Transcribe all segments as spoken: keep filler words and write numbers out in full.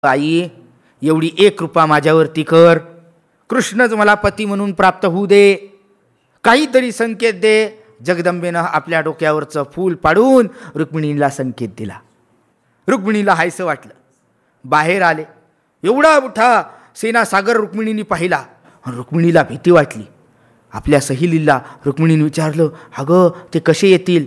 आई, एवढी एक कृपा माझ्यावरती कर, कृष्णच मला पती म्हणून प्राप्त होऊ दे, काहीतरी संकेत दे. जगदंबेनं आपल्या डोक्यावरचं फूल पाडून रुक्मिणीला संकेत दिला. रुक्मिणीला हायसं वाटलं. बाहेर आले. एवढा मोठा सेना सागर रुक्मिणीने पाहिला. रुक्मिणीला भीती वाटली. आपल्या सहेलीला रुक्मिणीने विचारलं, अगं ते कसे येतील?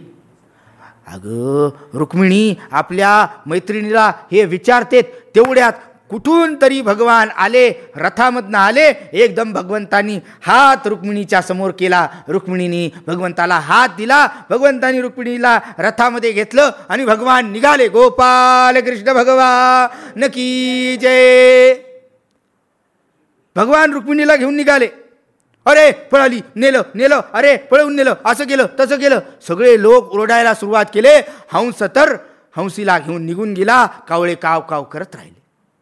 अगं रुक्मिणी आपल्या मैत्रिणीला हे विचारते तेवढ्यात कुठून तरी भगवान आले, रथामधनं आले. एकदम भगवंतानी हात रुक्मिणीच्या समोर केला. रुक्मिणीने भगवंताला हात दिला. भगवंतानी रुक्मिणीला रथामध्ये घेतलं आणि भगवान निघाले. गोपाल कृष्ण भगवान की जय. भगवान रुक्मिणीला घेऊन निघाले. अरे पळाली, नेलं नेलं, अरे पळवून नेलं, असं केलं तसं केलं. सगळे लोक ओरडायला सुरुवात केले. हंस तर हंसीला घेऊन निघून गेला. कावळे काव काव करत राहिले.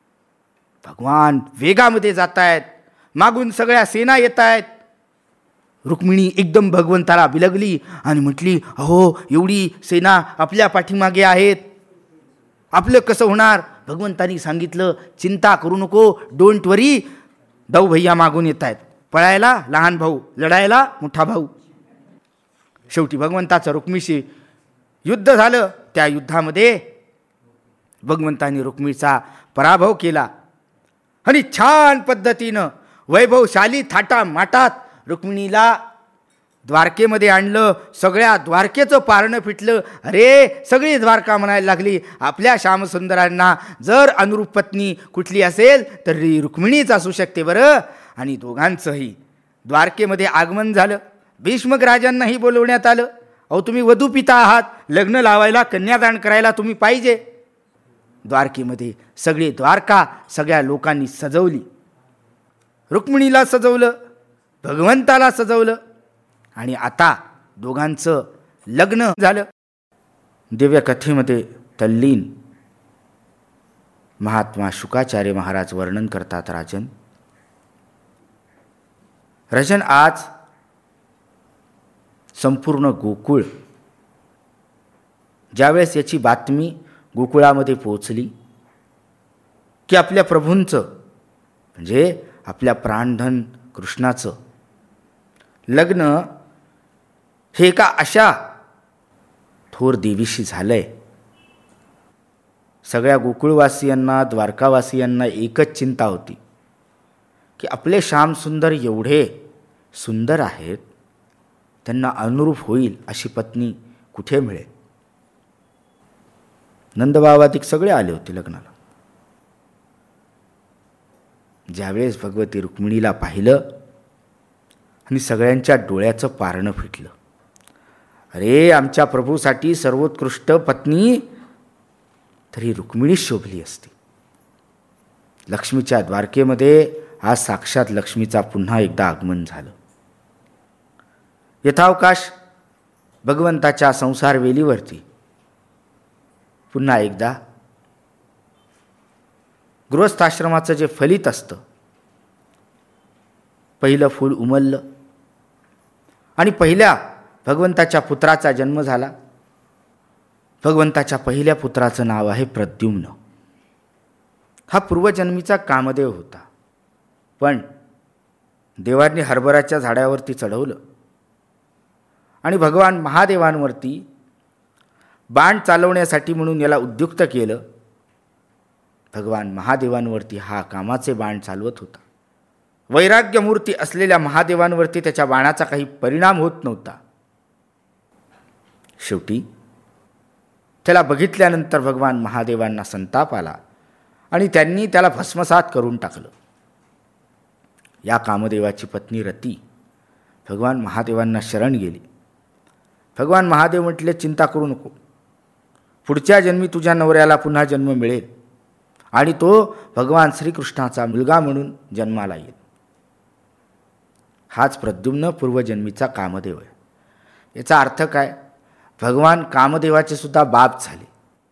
भगवान वेगामध्ये जात आहेत. मागून सगळ्या सेना येत आहेत. रुक्मिणी एकदम भगवंताला बिलगली आणि म्हटली, अहो एवढी सेना आपल्या पाठीमागे आहेत, आपलं कसं होणार? भगवंतानी सांगितलं, चिंता करू नको, डोंट वरी. भाऊ भैया मागून येत आहेत. पळायला लहान भाऊ, लढायला मोठा भाऊ. शेवटी भगवंताचं रुक्मिणीशी युद्ध झालं. त्या युद्धामध्ये भगवंतानी रुक्मिणीचा पराभव केला आणि छान पद्धतीनं वैभवशाली थाटा माटात रुक्मिणीला द्वारकेमध्ये आणलं. सगळ्या द्वारकेचं पारणं फिटलं. अरे सगळी द्वारका म्हणायला लागली, आपल्या श्यामसुंदरांना जर अनुरूप पत्नी कुठली असेल तर रुक्मिणीच असू शकते बरं. आणि दोघांचंही द्वारकेमध्ये आगमन झालं. भीष्मक राजांनाही बोलवण्यात आलं. अहो तुम्ही वधू पिता आहात, लग्न लावायला, कन्यादान करायला तुम्ही पाहिजे. द्वारकेमध्ये सगळी द्वारका सगळ्या लोकांनी सजवली. रुक्मिणीला सजवलं, भगवंताला सजवलं आणि आता दोघांचं लग्न झालं. दिव्य कथेमध्ये तल्लीन महात्मा शुकाचार्य महाराज वर्णन करतात. राजन राजन आज संपूर्ण गोकुळ, ज्यावेळेस याची बातमी गोकुळामध्ये पोहोचली की आपल्या प्रभूंचं म्हणजे आपल्या प्राणधन कृष्णाचं लग्न हे एका अशा थोर देवीशी झालंय, सगळ्या गोकुळवासियांना, द्वारकावासियांना एकच चिंता होती की आपले श्यामसुंदर एवढे सुंदर आहेत, त्यांना अनुरूप होईल अशी पत्नी कुठे मिळेल. नंदबाबाधिक सगळे आले होते लग्नाला. ज्यावेळेस भगवती रुक्मिणीला पाहिलं आणि सगळ्यांच्या डोळ्याचं पारणं फिटलं. अरे आमच्या प्रभूसाठी सर्वोत्कृष्ट पत्नी तरी रुक्मिणी शोभली असती. लक्ष्मीच्या द्वारकेमध्ये आज साक्षात लक्ष्मीचा पुन्हा एकदा आगमन झालं. यथावकाश भगवंताच्या संसार वेलीवरती पुन्हा एकदा गृहस्थाश्रमाचं जे फलित असतं, पहिलं फूल उमललं आणि पहिल्या भगवंताच्या पुत्राचा जन्म झाला. भगवंताच्या पहिल्या पुत्राचं नाव आहे प्रद्युम्न. हा पूर्वजन्मीचा कामदेव होता, पण देवांनी हरभराच्या झाडावरती चढवलं आणि भगवान महादेवांवरती बाण चालवण्यासाठी म्हणून याला उद्युक्त केलं. भगवान महादेवांवरती हा कामाचे बाण चालवत होता. वैराग्यमूर्ती असलेल्या महादेवांवरती त्याच्या बाणाचा काही परिणाम होत नव्हता. शेवटी त्याला बघितल्यानंतर भगवान महादेवांना संताप आला आणि त्यांनी त्याला भस्मसात करून टाकलं. या कामदेवाची पत्नी रती भगवान महादेवांना शरण गेली. भगवान महादेव म्हटले, चिंता करू नको, पुढच्या जन्मी तुझ्या नवऱ्याला पुन्हा जन्म मिळेल आणि तो भगवान श्रीकृष्णाचा मुलगा म्हणून जन्माला येईल. हाच प्रद्युम्न पूर्वजन्मीचा कामदेव आहे. याचा अर्थ काय? भगवान कामदेवाचे सुद्धा बाप झाले,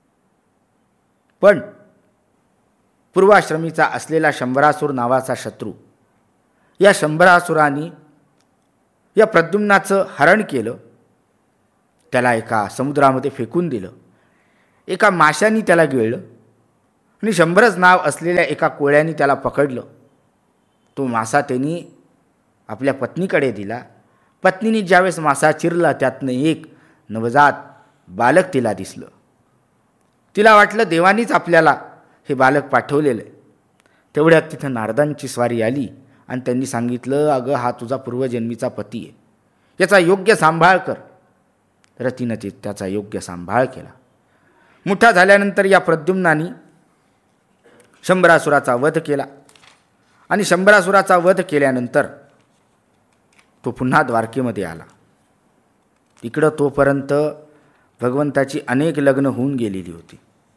पण पूर्वाश्रमीचा असलेला शंभरासुर नावाचा शत्रू, या शंभरासुरांनी या प्रद्युम्नाचं हरण केलं. त्याला एका समुद्रामध्ये फेकून दिलं. एका माशानी त्याला गिळलं आणि शंभरच नाव असलेल्या एका कोळ्याने त्याला पकडलं. तो मासा त्यांनी आपल्या पत्नीकडे दिला. पत्नीने ज्यावेळेस मासा चिरला त्यातनं एक नवजात बालक तिला दिसलं. तिला वाटलं देवानीच आपल्याला हे बालक पाठवलेलं आहे. तेवढ्यात तिथं नारदांची स्वारी आली आणि त्यांनी सांगितलं, अगं हा तुझा पूर्वजन्मीचा पती आहे, याचा योग्य सांभाळ कर. रतीनं ते त्याचा योग्य सांभाळ केला. मोठा झाल्यानंतर या प्रद्युम्नानी शंभरासुराचा वध केला आणि शंभरासुराचा वध केल्यानंतर तो पुन्हा द्वारकेमध्ये आला. इकडं तोपर्यंत भगवंताची अनेक लग्न होऊन गेलेली होती.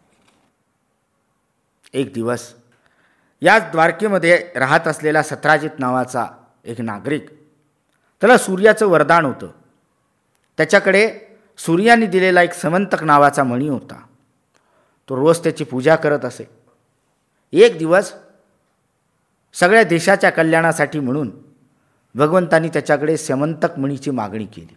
एक दिवस याच द्वारकेमध्ये राहत असलेला सत्राजित नावाचा एक नागरिक, त्याला सूर्याचं वरदान होतं. त्याच्याकडे सूर्याने दिलेला एक समंतक नावाचा मणी होता. तो रोज त्याची पूजा करत असे. एक दिवस सगळ्या देशाच्या कल्याणासाठी म्हणून भगवंतांनी त्याच्याकडे समंतक मणीची मागणी केली.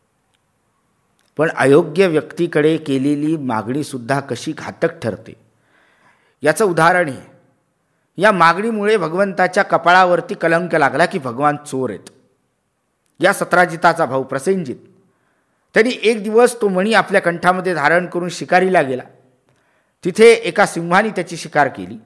पण अयोग्य व्यक्तीकडे केलेली मागणीसुद्धा कशी घातक ठरते याचं उदाहरण आहे. या मागणीमुळे भगवंताच्या कपाळावरती कलंक लागला की भगवान चोर आहेत. या सत्राजिताचा भाऊ प्रसेनजित, त्यांनी एक दिवस तो मणी आपल्या कंठामध्ये धारण करून शिकारीला गेला. तिथे एका सिंहाने त्याची शिकार केली.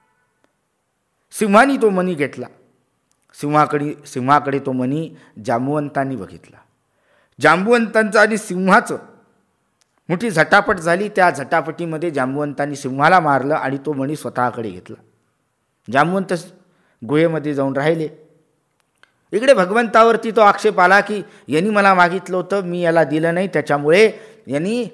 सिंहाने तो मणी घेतला. सिंहाकडे सिंहाकडे तो मणी जांबुवंतांनी बघितला. जांबुवंतांचं आणि सिंहाचं मोठी झटापट झाली. त्या झटापटीमध्ये जांबुवंतांनी सिंहाला मारलं आणि तो मणी स्वतःकडे घेतला. जांबुवंत गुहेमध्ये जाऊन राहिले. इकडे भगवंतावरती तो आक्षेप आला की यांनी मला मागितलं होतं, मी याला दिलं नाही, त्याच्यामुळे यांनी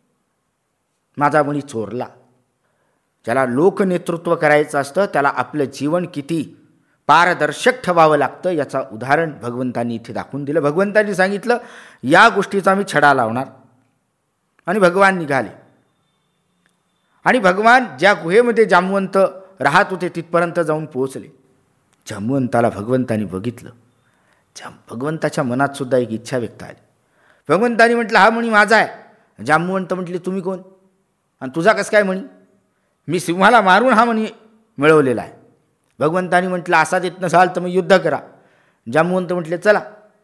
माझा मणी चोरला. ज्याला लोकनेतृत्व करायचं असतं त्याला आपलं जीवन किती पारदर्शक ठेवावं लागतं याचं उदाहरण भगवंतांनी इथे दाखवून दिलं. भगवंतांनी सांगितलं या गोष्टीचा मी छडा लावणार. आणि भगवान निघाले. आणि भगवान ज्या गुहेमध्ये जांबुवंत राहत होते तिथपर्यंत जाऊन पोहोचले. जांबुवंताला भगवंतांनी बघितलं. जाम भगवंताच्या मनात सुद्धा एक इच्छा व्यक्त आली. भगवंतांनी म्हटलं हा मणी माझा आहे. जांबुवंत म्हटले तुम्ही कोण आणि तुझा कसं काय मणी? मी सिंहाला मारून हा मणी मिळवलेला आहे. भगवंतांनी म्हटलं असा देत नसाल तर मग युद्ध करा. जांबुवंत म्हटले चला.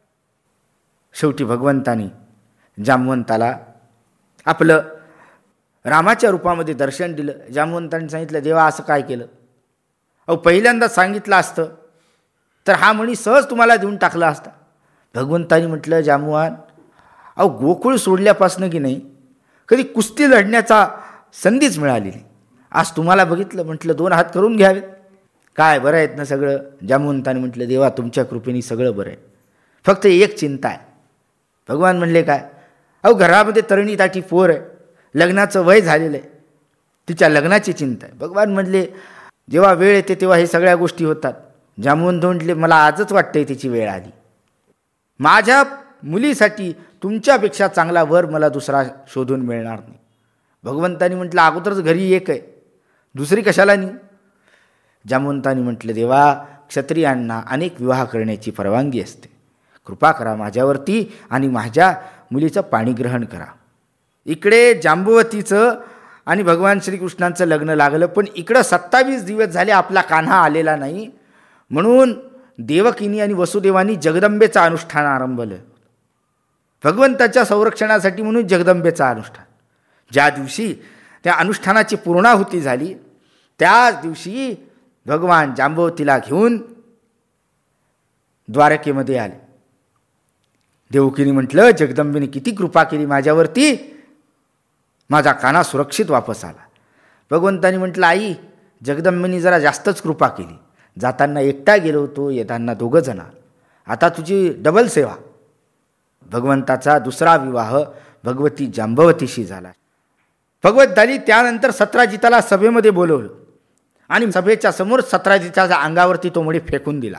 शेवटी भगवंतांनी जांबुवंताला आपलं रामाच्या रूपामध्ये दर्शन दिलं. जांबुवंतांनी सांगितलं देवा असं काय केलं? अहो पहिल्यांदा सांगितलं असतं तर हा मणी सहज तुम्हाला देऊन टाकला असता. भगवंतांनी म्हटलं जांबुवान, अहो गोकुळ सोडल्यापासनं की नाही कधी कुस्ती लढण्याचा संधीच मिळाली नाही. आज तुम्हाला बघितलं म्हटलं दोन हात करून घ्यावेत. काय बरं आहेत ना सगळं? जांबुवंतांनी म्हटलं देवा तुमच्या कृपेने सगळं बरं आहे, फक्त एक चिंता आहे. भगवान म्हणले काय? अहो घरामध्ये तरुणी ताठी पोर आहे, लग्नाचं वय झालेलं आहे, तिच्या लग्नाची चिंता आहे. भगवान म्हणले जेव्हा वेळ येते तेव्हा हे सगळ्या गोष्टी होतात. जांबुवंत म्हटले मला आजच वाटतंय तिची वेळ आली. माझ्या मुलीसाठी तुमच्यापेक्षा चांगला वर मला दुसरा शोधून मिळणार नाही. भगवंतांनी म्हटलं अगोदरच घरी एक आहे, दुसरी कशाला नाही? जांबुवंतांनी म्हटलं देवा क्षत्रियांना अनेक विवाह करण्याची परवानगी असते, कृपा करा माझ्यावरती आणि माझ्या मुलीचं पाणीग्रहण करा. इकडे जांबुवतीचं आणि भगवान श्रीकृष्णांचं लग्न लागलं. पण इकडं सत्तावीस दिवस झाले आपला कान्हा आलेला नाही. म्हणून देवकीनी आणि वसुदेवानी जगदंबेचं अनुष्ठान आरंभलं. भगवंताच्या संरक्षणासाठी म्हणून जगदंबेचं अनुष्ठान. ज्या दिवशी त्या अनुष्ठानाची पूर्णाहुती झाली त्याच दिवशी भगवान जांबवतीला घेऊन द्वारकेमध्ये आले. देवकीने म्हटलं जगदंबेने किती कृपा केली माझ्यावरती, माझा कान्हा सुरक्षित वापस आला. भगवंतानी म्हटलं आई जगदंबेने जरा जास्तच कृपा केली, जाताना एकटा गेलो होतो, येताना दोघं जण, आता तुझी डबल सेवा. भगवंताचा दुसरा विवाह भगवती जांबवतीशी झाला. भगवंतानी त्यानंतर सत्राजिताला सभेमध्ये बोलवलं आणि सभेच्या समोर सत्राजिताच्या अंगावरती तो मणी फेकून दिला.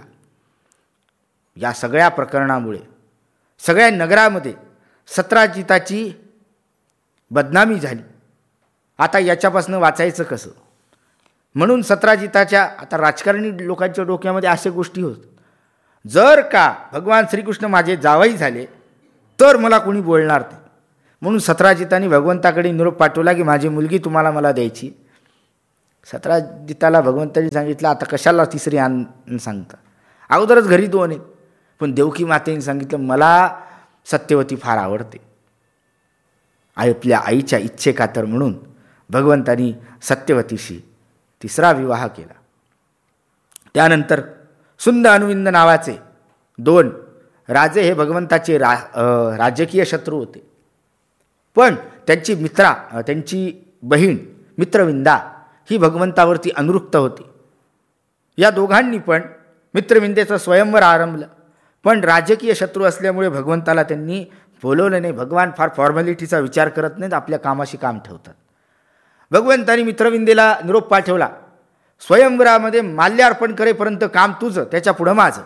या सगळ्या प्रकरणामुळे सगळ्या नगरामध्ये सत्राजिताची बदनामी झाली. आता याच्यापासून वाचायचं कसं? म्हणून सत्राजिताच्या आता राजकारणी लोकांच्या डोक्यामध्ये अशा गोष्टी होत, जर का भगवान श्रीकृष्ण माझे जावई झाले तर मला कोणी बोलणार नाही. म्हणून सत्राजिताने भगवंताकडे निरोप पाठवला की माझी मुलगी तुम्हाला मला द्यायची. सतरा जिताला भगवंतांनी सांगितलं आता कशाला तिसरी आण सांगता, अगोदरच घरी दोन आहेत. पण देवकी मातेने सांगितलं मला सत्यवती फार आवडते. आपल्या आईच्या इच्छे खातर म्हणून भगवंतांनी सत्यवतीशी तिसरा विवाह केला. त्यानंतर सुंद अनुविंद नावाचे दोन राजे हे भगवंताचे रा राजकीय शत्रू होते. पण त्यांची मित्रा त्यांची बहीण मित्रविंदा ही भगवंतावरती अनुरक्त होती. या दोघांनी पण मित्रविंदेचं स्वयंवर आरंभलं. पण राजकीय शत्रू असल्यामुळे भगवंताला त्यांनी बोलवलं नाही. भगवान फार फॉर्मॅलिटीचा विचार करत नाहीत, आपल्या कामाशी काम ठेवतात. भगवंतांनी मित्रविंदेला निरोप पाठवला, स्वयंवरामध्ये माल्यार्पण करेपर्यंत काम तुझं, त्याच्या पुढं माझं.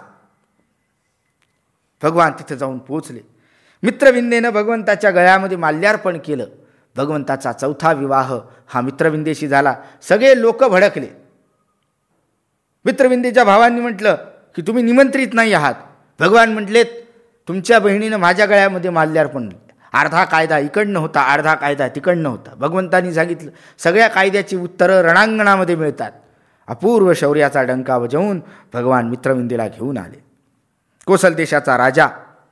भगवान तिथे जाऊन पोहोचले. मित्रविंदेनं भगवंताच्या गळ्यामध्ये माल्यार्पण केलं. भगवंताचा चौथा विवाह हा मित्रविंदेशी झाला. सगळे लोक भडकले. मित्रविंदेच्या भावांनी म्हटलं की तुम्ही निमंत्रित नाही आहात. भगवान म्हटलेत तुमच्या बहिणीनं माझ्या गळ्यामध्ये माल्यार्पण, अर्धा कायदा इकडनं होता, अर्धा कायदा तिकडनं होता. भगवंतांनी सांगितलं सगळ्या कायद्याची उत्तरं रणांगणामध्ये मिळतात. अपूर्व शौर्याचा डंका वाजवून भगवान मित्रविंदेला घेऊन आले. कोसल देशाचा राजा,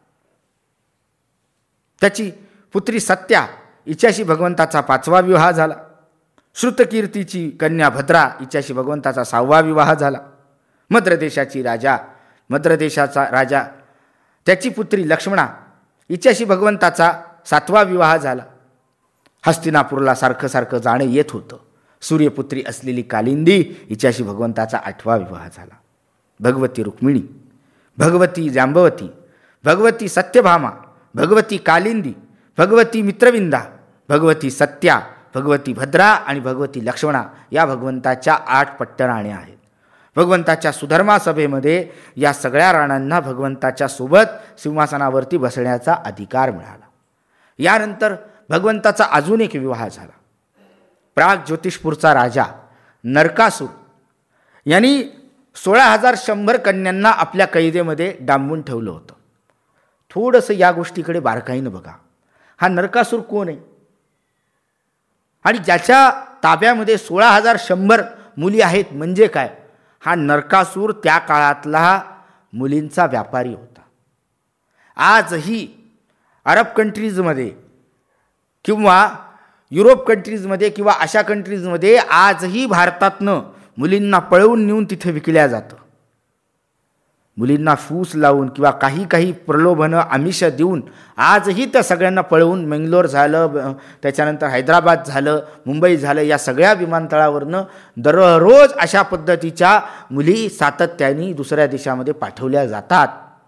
त्याची पुत्री सत्या हिच्याशी भगवंताचा पाचवा विवाह झाला. श्रुतकीर्तीची कन्या भद्रा हिच्याशी भगवंताचा सहावा विवाह झाला. मद्र देशाची राजा मद्र देशाचा राजा त्याची पुत्री लक्ष्मणा हिच्याशी भगवंताचा सातवा विवाह झाला. हस्तिनापूरला सारखं सारखं जाणं येत होतं. सूर्यपुत्री असलेली कालिंदी हिच्याशी भगवंताचा आठवा विवाह झाला. भगवती रुक्मिणी, भगवती जांबवती, भगवती सत्यभामा, भगवती कालिंदी, भगवती मित्रविंदा, भगवती सत्या, भगवती भद्रा आणि भगवती लक्ष्मणा या भगवंताच्या आठ पट्टराण्या आहेत. भगवंताच्या सुधर्मा सभेमध्ये या सगळ्या राणांना भगवंताच्या सोबत सिंहासनावरती बसण्याचा अधिकार मिळाला. यानंतर भगवंताचा अजून एक विवाह झाला. प्राग ज्योतिषपूरचा राजा नरकासूर यांनी सोळा हजार शंभर कन्यांना आपल्या कैदेमध्ये डांबून ठेवलं होतं. थोडंसं या गोष्टीकडे बारकाईनं बघा. हा नरकासूर कोण आहे आणि ज्याच्या ताब्यामध्ये सोळा हजार शंभर मुली आहेत म्हणजे काय? हा नरकासूर त्या काळातला मुलींचा व्यापारी होता. आजही अरब कंट्रीजमध्ये किंवा युरोप कंट्रीजमध्ये किंवा अशा कंट्रीजमध्ये आजही भारतातनं मुलींना पळवून नेऊन तिथे विकल्या जातं. मुलींना फूस लावून किंवा काही काही प्रलोभनं आमिष देऊन आजही त्या सगळ्यांना पळवून मंगलोर झालं, त्याच्यानंतर हैदराबाद झालं, मुंबई झालं, या सगळ्या विमानतळावरनं दररोज अशा पद्धतीच्या मुली सातत्याने दुसऱ्या देशामध्ये पाठवल्या जातात.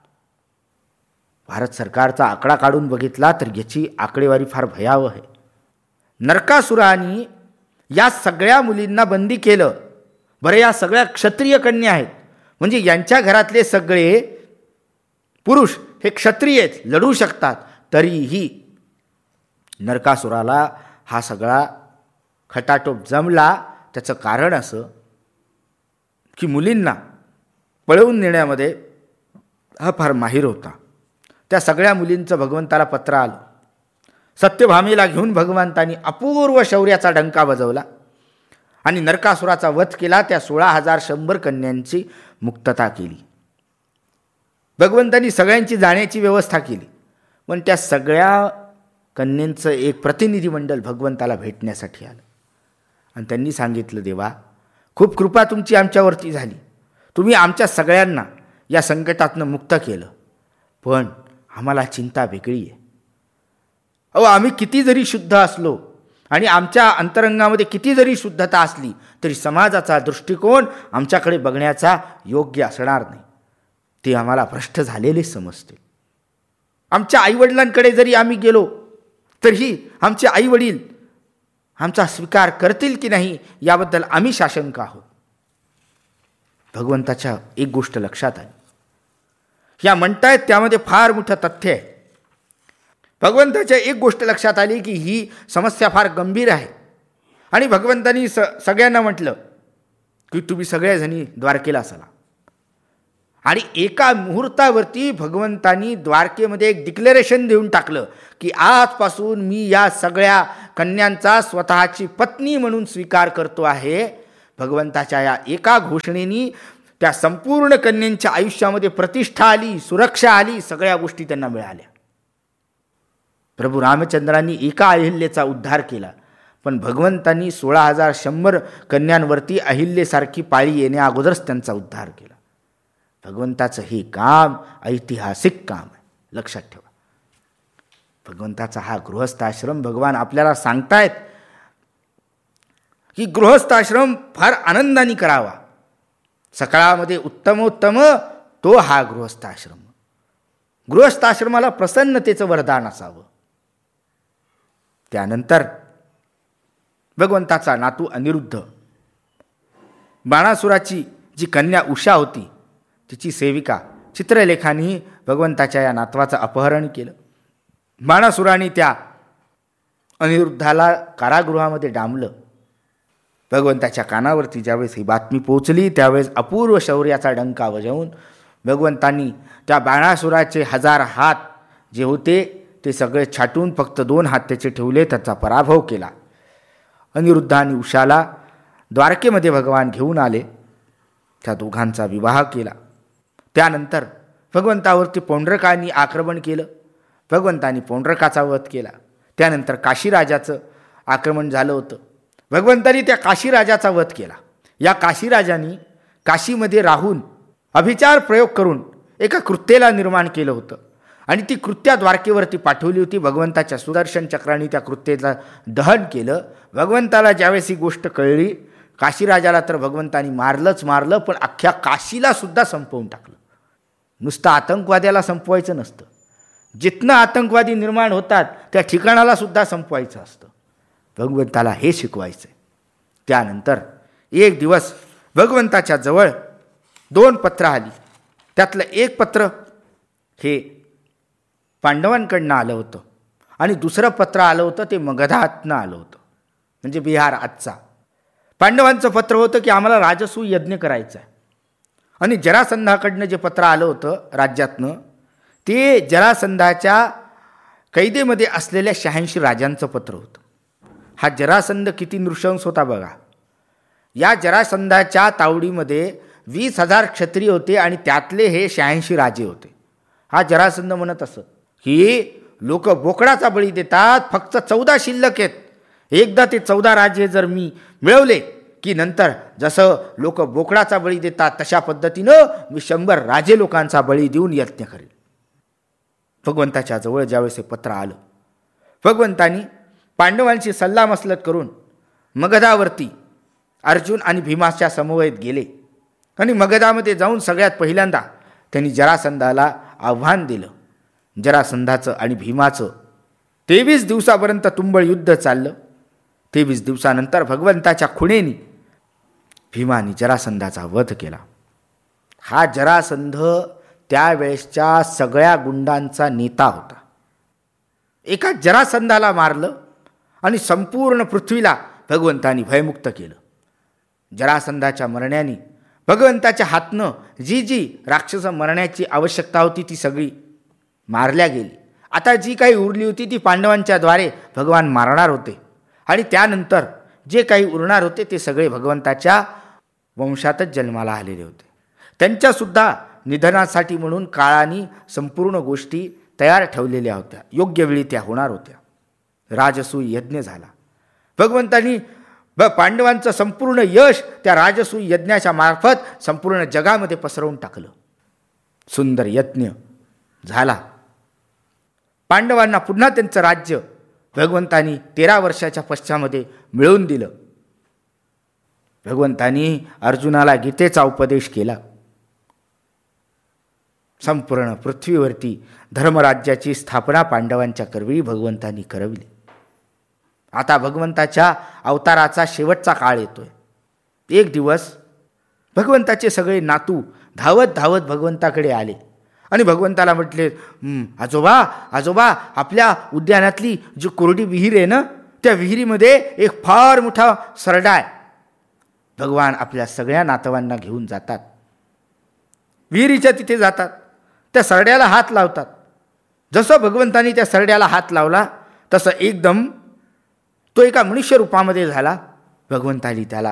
भारत सरकारचा आकडा काढून बघितला तर याची आकडेवारी फार भयावह आहे. नरकासुराने या सगळ्या मुलींना बंदी केलं. बरं, या सगळ्या क्षत्रिय कन्या आहेत म्हणजे यांच्या घरातले सगळे पुरुष हे क्षत्रिय आहेत, लढू शकतात. तरीही नरकासुराला हा सगळा खटाटोप जमला. त्याचं कारण असं की मुलींना पळवून नेण्यामध्ये हा फार माहीर होता. त्या सगळ्या मुलींचं भगवंताला पत्र आलं. सत्यभामेला घेऊन भगवंतांनी अपूर्व शौर्याचा डंका वाजवला आणि नरकासुराचा वध केला. त्या सोळा हजार शंभर कन्यांची मुक्तता केली. भगवंतांनी सगळ्यांची जाण्याची व्यवस्था केली. पण त्या सगळ्या कन्यांचं एक प्रतिनिधिमंडळ भगवंताला भेटण्यासाठी आलं आणि त्यांनी सांगितलं, देवा खूप कृपा तुमची आमच्यावरती झाली. तुम्ही आमच्या सगळ्यांना या संकटातनं मुक्त केलं. पण आम्हाला चिंता वेगळी आहे. अहो, आम्ही किती जरी शुद्ध असलो आणि आमच्या अंतरंगामध्ये किती जरी शुद्धता असली तरी समाजाचा दृष्टिकोन आमच्याकडे बघण्याचा योग्य असणार नाही. ते आम्हाला भ्रष्ट झालेले समजते. आमच्या आईवडिलांकडे जरी आम्ही गेलो तरीही आमचे आईवडील आमचा स्वीकार करतील की नाही याबद्दल आम्ही साशंक आहोत. भगवंताच्या एक गोष्ट लक्षात आली. ह्या म्हणतायत त्यामध्ये फार मोठं तथ्य आहे. भगवंताच्या एक गोष्ट लक्षात आली की ही समस्या फार गंभीर आहे आणि भगवंतांनी स सगळ्यांना म्हटलं की तुम्ही सगळ्याजणी द्वारकेला चला. आणि एका मुहूर्तावरती भगवंतांनी द्वारकेमध्ये एक डिक्लेरेशन देऊन टाकलं की आजपासून मी या सगळ्या कन्यांचा स्वतःची पत्नी म्हणून स्वीकार करतो आहे. भगवंताच्या या एका घोषणेनी त्या संपूर्ण कन्यांच्या आयुष्यामध्ये प्रतिष्ठा आली, सुरक्षा आली, सगळ्या गोष्टी त्यांना मिळाल्या. प्रभू रामचंद्रांनी एका अहिल्येचा उद्धार केला, पण भगवंतांनी सोळा हजार शंभर कन्यांवरती अहिल्येसारखी पाळी येण्या अगोदरच त्यांचा उद्धार केला. भगवंताचं हे काम ऐतिहासिक काम आहे, लक्षात ठेवा. भगवंताचा हा गृहस्थाश्रम भगवान आपल्याला सांगतायत की गृहस्थाश्रम फार आनंदाने करावा. सकाळामध्ये उत्तमोत्तम तो हा गृहस्थाश्रम. गृहस्थाश्रमाला प्रसन्नतेचं वरदान असावं. त्यानंतर भगवंताचा नातू अनिरुद्ध, बाणासुराची जी कन्या उषा होती तिची सेविका चित्रलेखांनी भगवंताच्या या नातवाचं अपहरण केलं. बाणासुराने त्या अनिरुद्धाला कारागृहामध्ये डांबलं. भगवंताच्या कानावरती ज्यावेळेस ही बातमी पोचली त्यावेळेस अपूर्व शौर्याचा डंका वाजवून भगवंतांनी त्या बाणासुराचे हजार हात जे होते ते सगळे छाटून फक्त दोन हात त्याचे ठेवले, त्याचा पराभव केला. अनिरुद्ध आणि उषाला द्वारकेमध्ये भगवान घेऊन आले. त्या दोघांचा विवाह केला. त्यानंतर भगवंतावरती पौंड्रकांनी आक्रमण केलं. भगवंतांनी पौंड्रकाचा वध केला. त्यानंतर काशीराजाचं आक्रमण झालं होतं. भगवंतांनी त्या काशीराजाचा वध केला. या काशीराजांनी काशीमध्ये राहून अभिचार प्रयोग करून एका कृत्येला निर्माण केलं होतं आणि ती कृत्या द्वारकेवरती पाठवली होती. भगवंताच्या सुदर्शन चक्राने त्या कृत्येचं दहन केलं. भगवंताला ज्यावेळेस ही गोष्ट कळली, काशीराजाला तर भगवंतांनी मारलंच मारलं, पण अख्ख्या काशीला सुद्धा संपवून टाकलं. नुसतं आतंकवाद्याला संपवायचं नसतं, जिथनं आतंकवादी निर्माण होतात त्या ठिकाणाला सुद्धा संपवायचं असतं. भगवंताला हे शिकवायचं. त्यानंतर एक दिवस भगवंताच्या जवळ दोन पत्र आली. त्यातलं एक पत्र हे पांडवांकडनं आलं होतं आणि दुसरं पत्र आलं होतं ते मगधातनं आलं होतं, म्हणजे बिहार आजचा. पांडवांचं पत्र होतं की आम्हाला राजसूय यज्ञ करायचा आहे. आणि जरासंधाकडनं जे पत्र आलं होतं राज्यातनं ते जरासंधाच्या कैदेमध्ये असलेल्या शहाऐंशी राजांचं पत्र होतं. हा जरासंध किती नृशंस होता बघा. या जरासंधाच्या तावडीमध्ये वीस हजार क्षत्रिय होते आणि त्यातले हे शहाऐंशी राजे होते. हा जरासंध म्हणत असत की लोक बोकडाचा बळी देतात, फक्त चौदा शिल्लक आहेत. एकदा ते चौदा राजे जर मी मिळवले की नंतर जसं लोक बोकडाचा बळी देतात तशा पद्धतीनं मी शंभर राजे लोकांचा बळी देऊन यज्ञ करेल. भगवंताच्या जवळ ज्यावेळेस हे पत्र आलं, भगवंतांनी पांडवांची सल्लामसलत करून मगधावरती अर्जुन आणि भीमाच्या समवेत गेले आणि मगधामध्ये जाऊन सगळ्यात पहिल्यांदा त्यांनी जरासंधाला आव्हान दिलं. जरासंधाचं आणि भीमाचं तेवीस दिवसापर्यंत तुंबळ युद्ध चाललं. तेवीस दिवसानंतर भगवंताच्या खुणेनी भीमाने जरासंधाचा वध केला. हा जरासंध त्यावेळेसच्या सगळ्या गुंडांचा नेता होता. एका जरासंधाला मारलं आणि संपूर्ण पृथ्वीला भगवंतांनी भयमुक्त केलं. जरासंधाच्या मरण्याने भगवंताच्या हातनं जी जी राक्षस मरण्याची आवश्यकता होती ती सगळी मारल्या गेली. आता जी काही उरली होती ती पांडवांच्या द्वारे भगवान मारणार होते आणि त्यानंतर जे काही उरणार होते ते सगळे भगवंताच्या वंशातच जन्माला आलेले होते. त्यांच्यासुद्धा निधनासाठी म्हणून काळाने संपूर्ण गोष्टी तयार ठेवलेल्या होत्या. योग्य वेळी त्या होणार होत्या. राजसूय यज्ञ झाला. भगवंतांनी ब पांडवांचं संपूर्ण यश त्या राजसूय यज्ञाच्या मार्फत संपूर्ण जगामध्ये पसरवून टाकलं. सुंदर यज्ञ झाला. पांडवांना पुन्हा त्यांचं राज्य भगवंतांनी तेरा वर्षाच्या पश्चामध्ये मिळवून दिलं. भगवंतांनी अर्जुनाला गीतेचा उपदेश केला. संपूर्ण पृथ्वीवरती धर्मराज्याची स्थापना पांडवांच्या करवी भगवंतांनी करविली. आता भगवंताच्या अवताराचा शेवटचा काळ येतोय. एक दिवस भगवंताचे सगळे नातू धावत धावत भगवंताकडे आले आणि भगवंताला म्हटले, आजोबा आजोबा आपल्या उद्यानातली जी कोरडी विहीर आहे ना, त्या विहिरीमध्ये एक फार मोठा सरडा आहे. भगवान आपल्या सगळ्या नातवांना घेऊन जातात. विहिरीच्या तिथे जातात. त्या सरड्याला हात लावतात. जसं भगवंतांनी त्या सरड्याला हात लावला तसं एकदम तो एका मनुष्य रूपामध्ये झाला. भगवंतांनी त्याला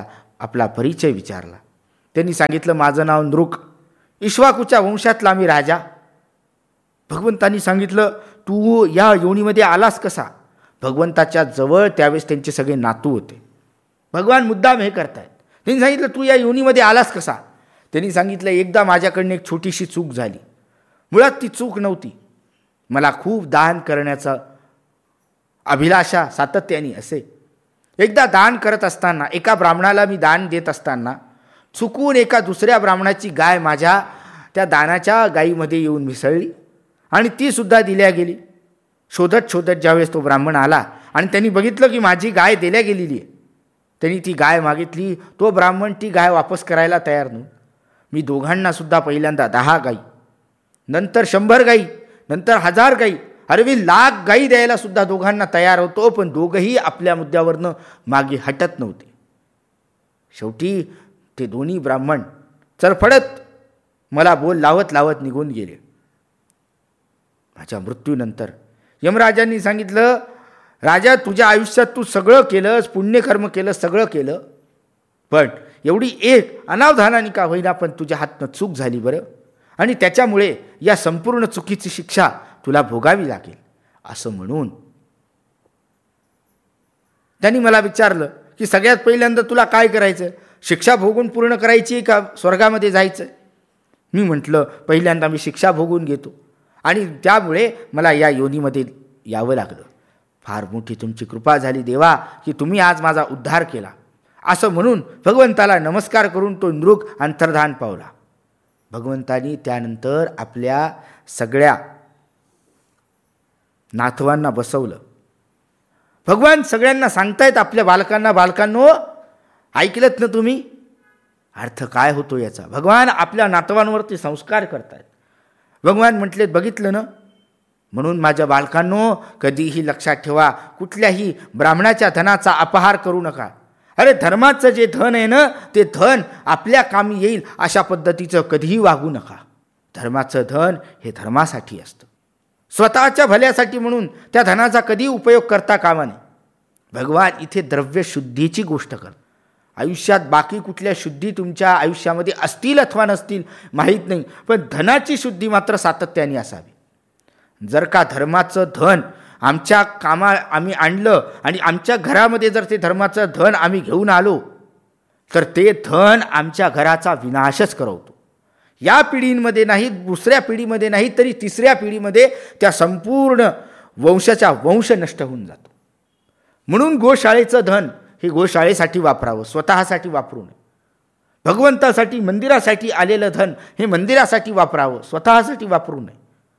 आपला परिचय विचारला. त्यांनी सांगितलं, माझं नाव नृक, इक्ष्वाकूच्या वंशातला मी राजा. भगवंतांनी सांगितलं, तू या योनीमध्ये आलास कसा? भगवंताच्या जवळ त्यावेळेस त्यांचे सगळे नातू होते. भगवान मुद्दाम हे करतायत. त्यांनी सांगितलं, तू या योनीमध्ये आलास कसा? त्यांनी सांगितलं, एकदा माझ्याकडनं एक छोटीशी चूक झाली. मुळात ती चूक नव्हती. मला खूप दान करण्याचा अभिलाषा सातत्याने असे. एकदा दान करत असताना, एका ब्राह्मणाला मी दान देत असताना चुकून एका दुसऱ्या ब्राह्मणाची गाय माझ्या त्या दानाच्या गायीमध्ये येऊन मिसळली आणि ती सुद्धा दिल्या गेली. शोधत शोधत ज्यावेळेस तो ब्राह्मण आला आणि त्यांनी बघितलं की माझी गाय दिल्या गेलेली आहे, त्यांनी ती गाय मागितली. तो ब्राह्मण ती गाय वापस करायला तयार नव्हता. मी दोघांना सुद्धा पहिल्यांदा दहा गाई, नंतर शंभर गाई, नंतर हजार गाई, अरवी लाख गाई द्यायला सुद्धा दोघांना तयार होतो, पण दोघंही आपल्या मुद्द्यावरनं मागे हटत नव्हते. शेवटी ते दोन्ही ब्राह्मण चरफडत मला बोल लावत लावत निघून गेले. माझ्या मृत्यूनंतर यमराजांनी सांगितलं, राजा, तुझ्या आयुष्यात तू सगळं केलंस, पुण्यकर्म केलं, सगळं केलं, पण एवढी एक अनावधानाने का होईना पण तुझ्या हातनं चूक झाली बरं, आणि त्याच्यामुळे या संपूर्ण चुकीची शिक्षा तुला भोगावी लागेल. असं म्हणून त्यांनी मला विचारलं की सगळ्यात पहिल्यांदा तुला काय करायचं, शिक्षा भोगून पूर्ण करायची का स्वर्गामध्ये जायचं? मी म्हटलं, पहिल्यांदा मी शिक्षा भोगून घेतो आणि त्यामुळे मला या योनीमध्ये यावं लागलं. फार मोठी तुमची कृपा झाली देवा की तुम्ही आज माझा उद्धार केला. असं म्हणून भगवंताला नमस्कार करून तो नृग अंतर्धान पावला. भगवंतानी त्यानंतर आपल्या सगळ्या नातवांना बसवलं. भगवान सगळ्यांना सांगतायत आपल्या बालकांना, बालकांनो ऐकलत ना तुम्ही? अर्थ काय होतो याचा? भगवान आपल्या नातवांवरती संस्कार करतायत. भगवान म्हटलेत, बघितलं ना? म्हणून माझ्या बालकांनो कधीही लक्षात ठेवा, कुठल्याही ब्राह्मणाच्या धनाचा अपहार करू नका. अरे धर्माचं जे धन आहे ना, ते धन आपल्या कामी येईल अशा पद्धतीचं कधीही वागू नका. धर्माचं धन हे धर्मासाठी असतं, स्वतःच्या भल्यासाठी म्हणून त्या धनाचा कधी उपयोग करता कामा नये. भगवान इथे द्रव्यशुद्धीची गोष्ट करतात. आयुष्यात बाकी कुठल्या शुद्धी तुमच्या आयुष्यामध्ये असतील अथवा नसतील माहीत नाही, पण धनाची शुद्धी मात्र सातत्याने असावी. जर का धर्माचं धन आमच्या कामा आम्ही आणलं आणि आमच्या घरामध्ये जर ते धर्माचं धन आम्ही घेऊन आलो तर ते धन आमच्या घराचा विनाशच करवतो. या पिढीमध्ये नाही, दुसऱ्या पिढीमध्ये नाही, तरी तिसऱ्या पिढीमध्ये त्या संपूर्ण वंशाचा वंश नष्ट होऊन जातो. म्हणून गोशाळेचं धन हे गोशाळेसाठी वापरावं, स्वतःसाठी वापरू नये. भगवंतासाठी मंदिरासाठी आलेलं धन हे मंदिरासाठी वापरावं, स्वतःसाठी वापरू नये.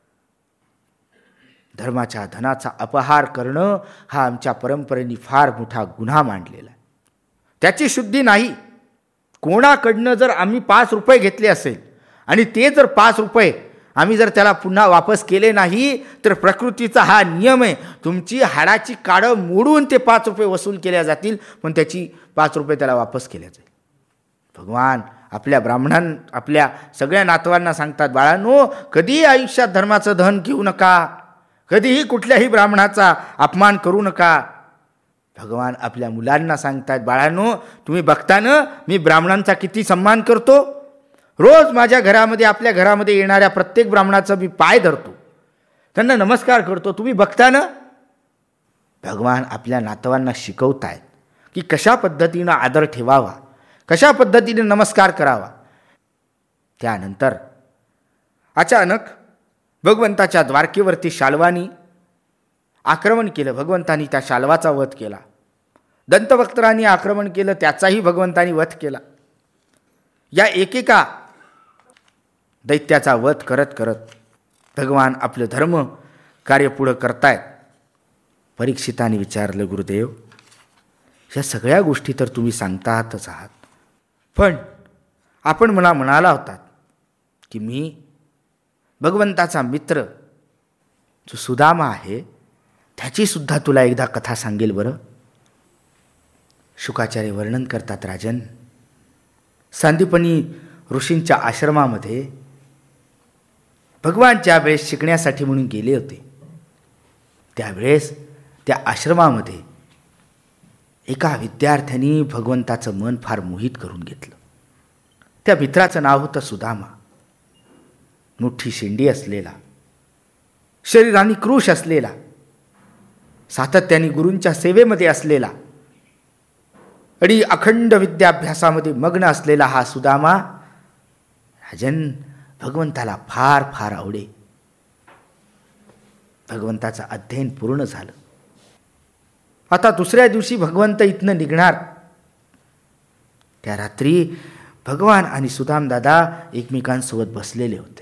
धर्माच्या धनाचा अपहार करणं हा आमच्या परंपरेने फार मोठा गुन्हा मांडलेला आहे. त्याची शुद्धी नाही. कोणाकडनं जर आम्ही पाच रुपये घेतले असेल आणि ते जर पाच रुपये आम्ही जर त्याला पुन्हा वापस केले नाही तर प्रकृतीचा हा नियम आहे, तुमची हाडाची काडं मोडून ते पाच रुपये वसूल केल्या जातील, पण त्याची पाच रुपये त्याला वापस केल्या जाईल. भगवान आपल्या ब्राह्मणां आपल्या सगळ्या नातवांना सांगतात, बाळांनो कधीही आयुष्यात धर्माचं धन घेऊ नका, कधीही कुठल्याही ब्राह्मणाचा अपमान करू नका. भगवान आपल्या मुलांना सांगतात, बाळांनो तुम्ही बघता ना मी ब्राह्मणांचा किती सन्मान करतो. रोज माझ्या घरामध्ये आपल्या घरामध्ये येणाऱ्या प्रत्येक ब्राह्मणाचा मी पाय धरतो, त्यांना नमस्कार करतो. तुम्ही बघता ना? भगवान आपल्या नातवांना शिकवतायत की कशा पद्धतीनं आदर ठेवावा, कशा पद्धतीने नमस्कार करावा. त्यानंतर अचानक भगवंताच्या द्वारकेवरती शाल्वानी आक्रमण केलं. भगवंतानी त्या शाल्वाचा वध केला. दंतवक्त्रांनी आक्रमण केलं, त्याचाही भगवंतानी वध केला. या एकेका दैत्याचा वध करत करत भगवान आपलं धर्म कार्य पुढं करतायत. परीक्षिताने विचारलं, गुरुदेव या सगळ्या गोष्टी तर तुम्ही सांगतातच आहात, पण आपण मला म्हणाला होतात की मी भगवंताचा मित्र जो सुदामा आहे त्याची सुद्धा तुला एकदा कथा सांगेल बरं. शुकाचार्य वर्णन करतात, राजन सांदीपनी ऋषींच्या आश्रमामध्ये भगवान ज्या वेळेस शिकण्यासाठी म्हणून गेले होते त्यावेळेस त्या आश्रमामध्ये एका विद्यार्थ्याने भगवंताचं मन फार मोहित करून घेतलं. त्या मित्राचं नाव होतं सुदामा. मोठी शेंडी असलेला, शरीराने कृश असलेला, सातत्याने गुरूंच्या सेवेमध्ये असलेला आणि अखंड विद्याभ्यासामध्ये मग्न असलेला हा सुदामा राजन भगवंताला फार फार आवडे. भगवंताचं अध्ययन पूर्ण झालं. आता दुसऱ्या दिवशी भगवंत इथनं निघणार. त्या रात्री भगवान आणि सुदामदादा एकमेकांसोबत बसलेले होते.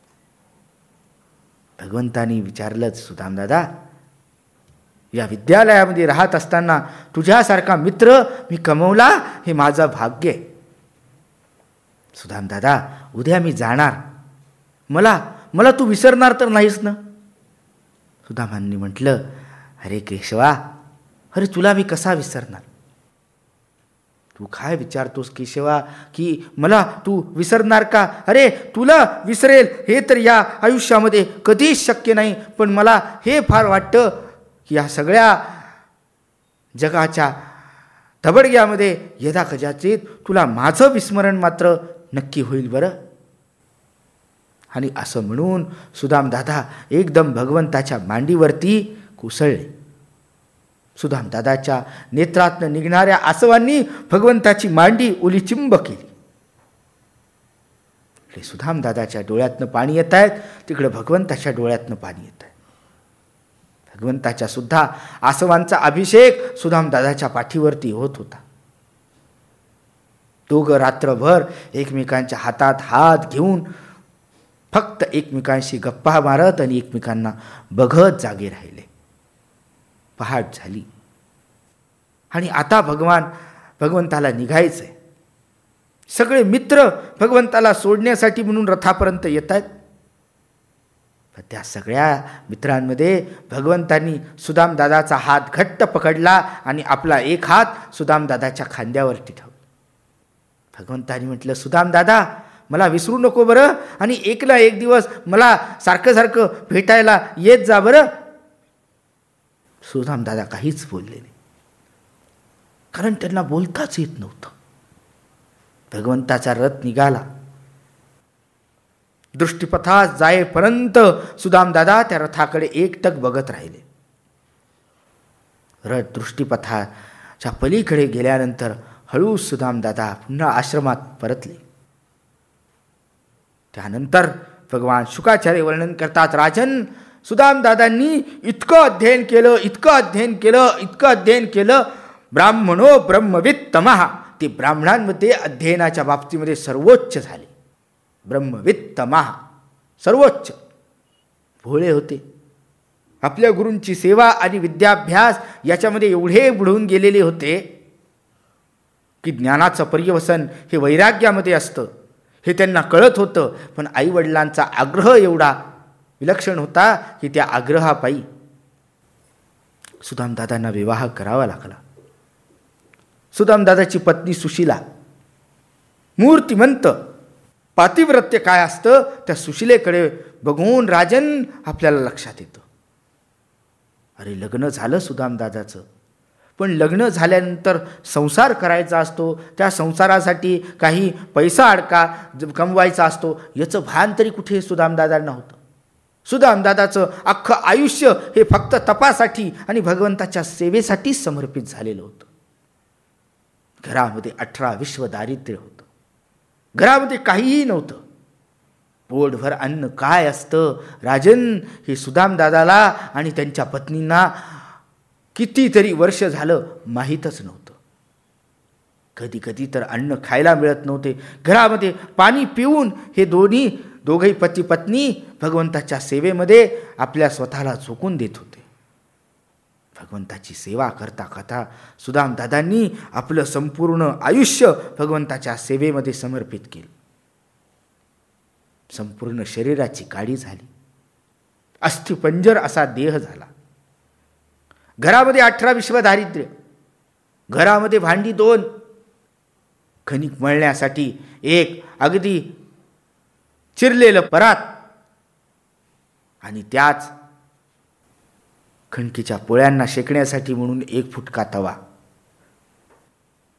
भगवंतानी विचारलं, सुदामदादा, या विद्यालयामध्ये राहत असताना तुझ्यासारखा मित्र मी कमवला हे माझं भाग्य आहे. सुदामदादा, उद्या मी जाणार, मला मला तू विसरणार तर नाहीस ना? सुदामांनी म्हटलं, अरे केशवा, अरे तुला मी कसा विसरणार? तू काय विचारतोस केशवा की मला तू विसरणार का? अरे तुला विसरेल हे तर या आयुष्यामध्ये कधीच शक्य नाही, पण मला हे फार वाटतं की या सगळ्या जगाच्या धबडग्यामध्ये यदा कदाचित तुला माझं विस्मरण मात्र नक्की होईल बरं. आणि असं म्हणून सुदामदादा एकदम भगवंताच्या मांडीवरती कोसळले. सुदामदादाच्या नेत्रातनं निघणाऱ्या आसवांनी भगवंताची मांडी ओलीचिंब केली. सुदामदादाच्या डोळ्यातनं पाणी येत आहेत, तिकडे भगवंताच्या डोळ्यातनं पाणी येत आहे. भगवंताच्या सुद्धा आसवांचा अभिषेक सुदामदादाच्या पाठीवरती होत होता. दोघं रात्रभर एकमेकांच्या हातात हात घेऊन फक्त एकमेकांशी गप्पा मारत आणि एकमेकांना बघत जागे राहिले. पहाट झाली आणि आता भगवान भगवंताला निघायचंय. सगळे मित्र भगवंताला सोडण्यासाठी म्हणून रथापर्यंत येत आहेत. त्या सगळ्या मित्रांमध्ये भगवंतांनी सुदामदादाचा हात घट्ट पकडला आणि आपला एक हात सुदामदादाच्या खांद्यावरती ठेवला. भगवंतांनी म्हटलं, सुदामदादा, मला विसरू नको बरं, आणि एकला एक दिवस मला सारखं सारखं भेटायला येत जा बरं. सुदामदादा काहीच बोलले नाही, कारण त्यांना बोलताच येत नव्हतं. भगवंताचा रथ निघाला. दृष्टीपथात जायपर्यंत सुदामदादा त्या रथाकडे एकटक बघत राहिले. रथ दृष्टीपथाच्या पलीकडे गेल्यानंतर हळू सुदामदादा पुन्हा आश्रमात परतले. त्यानंतर भगवान शुकाचार्य वर्णन करतात, राजन, सुदामदादांनी इतकं अध्ययन केलं, इतकं अध्ययन केलं, इतकं अध्ययन केलं, ब्राह्मणो ब्रह्मवित् तमः, ते ब्राह्मणांमध्ये अध्ययनाच्या बाबतीमध्ये सर्वोच्च झाले. ब्रह्मवित् तमः, सर्वोच्च. भोळे होते. आपल्या गुरूंची सेवा आणि विद्याभ्यास याच्यामध्ये एवढे बुडून गेलेले होते की ज्ञानाचं पर्यवसन हे वैराग्यामध्ये असतं हे त्यांना कळत होतं. पण आईवडिलांचा आग्रह एवढा विलक्षण होता की त्या आग्रहापायी सुदामदादांना विवाह करावा लागला. सुदामदादाची पत्नी सुशीला, मूर्तिमंत, पातिव्रत्य काय असतं त्या सुशिलेकडे बघून राजन आपल्याला लक्षात येतं. अरे लग्न झालं सुदामदादाचं, पण लग्न झाल्यानंतर संसार करायचा असतो, त्या संसारासाठी काही पैसा अडका कमवायचा असतो, याचं भान तरी कुठे सुदामदादांना होतं. सुदामदादाचं अख्खं आयुष्य हे फक्त तपासाठी आणि भगवंताच्या सेवेसाठीच समर्पित झालेलं होतं. घरामध्ये अठरा विश्व दारिद्र्य होतं. घरामध्ये काहीही नव्हतं. पोटभर अन्न काय असतं राजन हे सुदामदादाला आणि त्यांच्या पत्नींना कितीतरी वर्ष झालं माहीतच नव्हतं. कधी कधी तर अन्न खायला मिळत नव्हते. घरामध्ये पाणी पिऊन हे दोन्ही दोघही पती पत्नी भगवंताच्या सेवेमध्ये आपल्या स्वतःला झोकून देत होते. भगवंताची सेवा करता करता सुदामदादांनी आपलं संपूर्ण आयुष्य भगवंताच्या सेवेमध्ये समर्पित केलं. संपूर्ण शरीराची काडी झाली. अस्थिपंजर असा देह झाला. घरामध्ये अठरा विश्व दारिद्र्य, घरामध्ये भांडी दोन, खनिक मळण्यासाठी एक अगदी चिरलेलं परात आणि त्याच खणकीच्या पोळ्यांना शेकण्यासाठी म्हणून एक फुटका तवा.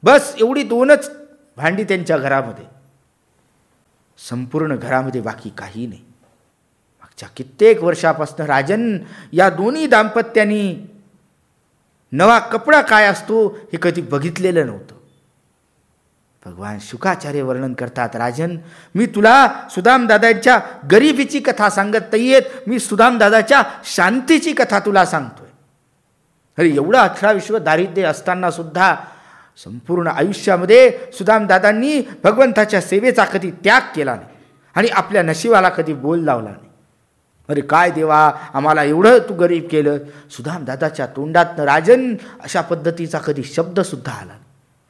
बस एवढी दोनच भांडी त्यांच्या घरामध्ये, संपूर्ण घरामध्ये बाकी काही नाही. मागच्या कित्येक वर्षापासून राजन या दोन्ही दाम्पत्यांनी नवा कपडा काय असतो हे कधी बघितलेलं नव्हतं. भगवान शुकाचार्य वर्णन करतात, राजन मी तुला सुदाम दादांच्या गरिबीची कथा सांगत नाहीयेत, मी सुदाम दादाच्या शांतीची कथा तुला सांगतोय. अरे एवढं अठरा विश्व दारिद्र्य असताना सुद्धा संपूर्ण आयुष्यामध्ये सुदाम दादांनी भगवंताच्या सेवेचा कधी त्याग केला नाही आणि आपल्या नशिबाला कधी बोल लावला नाही. अरे काय देवा आम्हाला एवढं तू गरीब केलं. सुदाम दादाच्या तोंडातनं राजन अशा पद्धतीचा कधी शब्द सुद्धा आला नाही.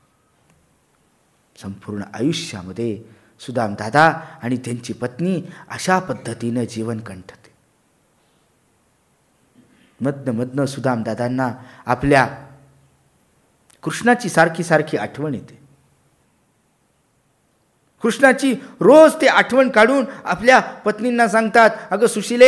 संपूर्ण आयुष्यामध्ये सुदाम दादा आणि त्यांची पत्नी अशा पद्धतीनं जीवन कंठते. मधनं मधनं सुदाम दादांना आपल्या कृष्णाची सारखी सारखी आठवण येते. कृष्णाची रोज ते आठवण काढून आपल्या पत्नींना सांगतात, अगं सुशिले,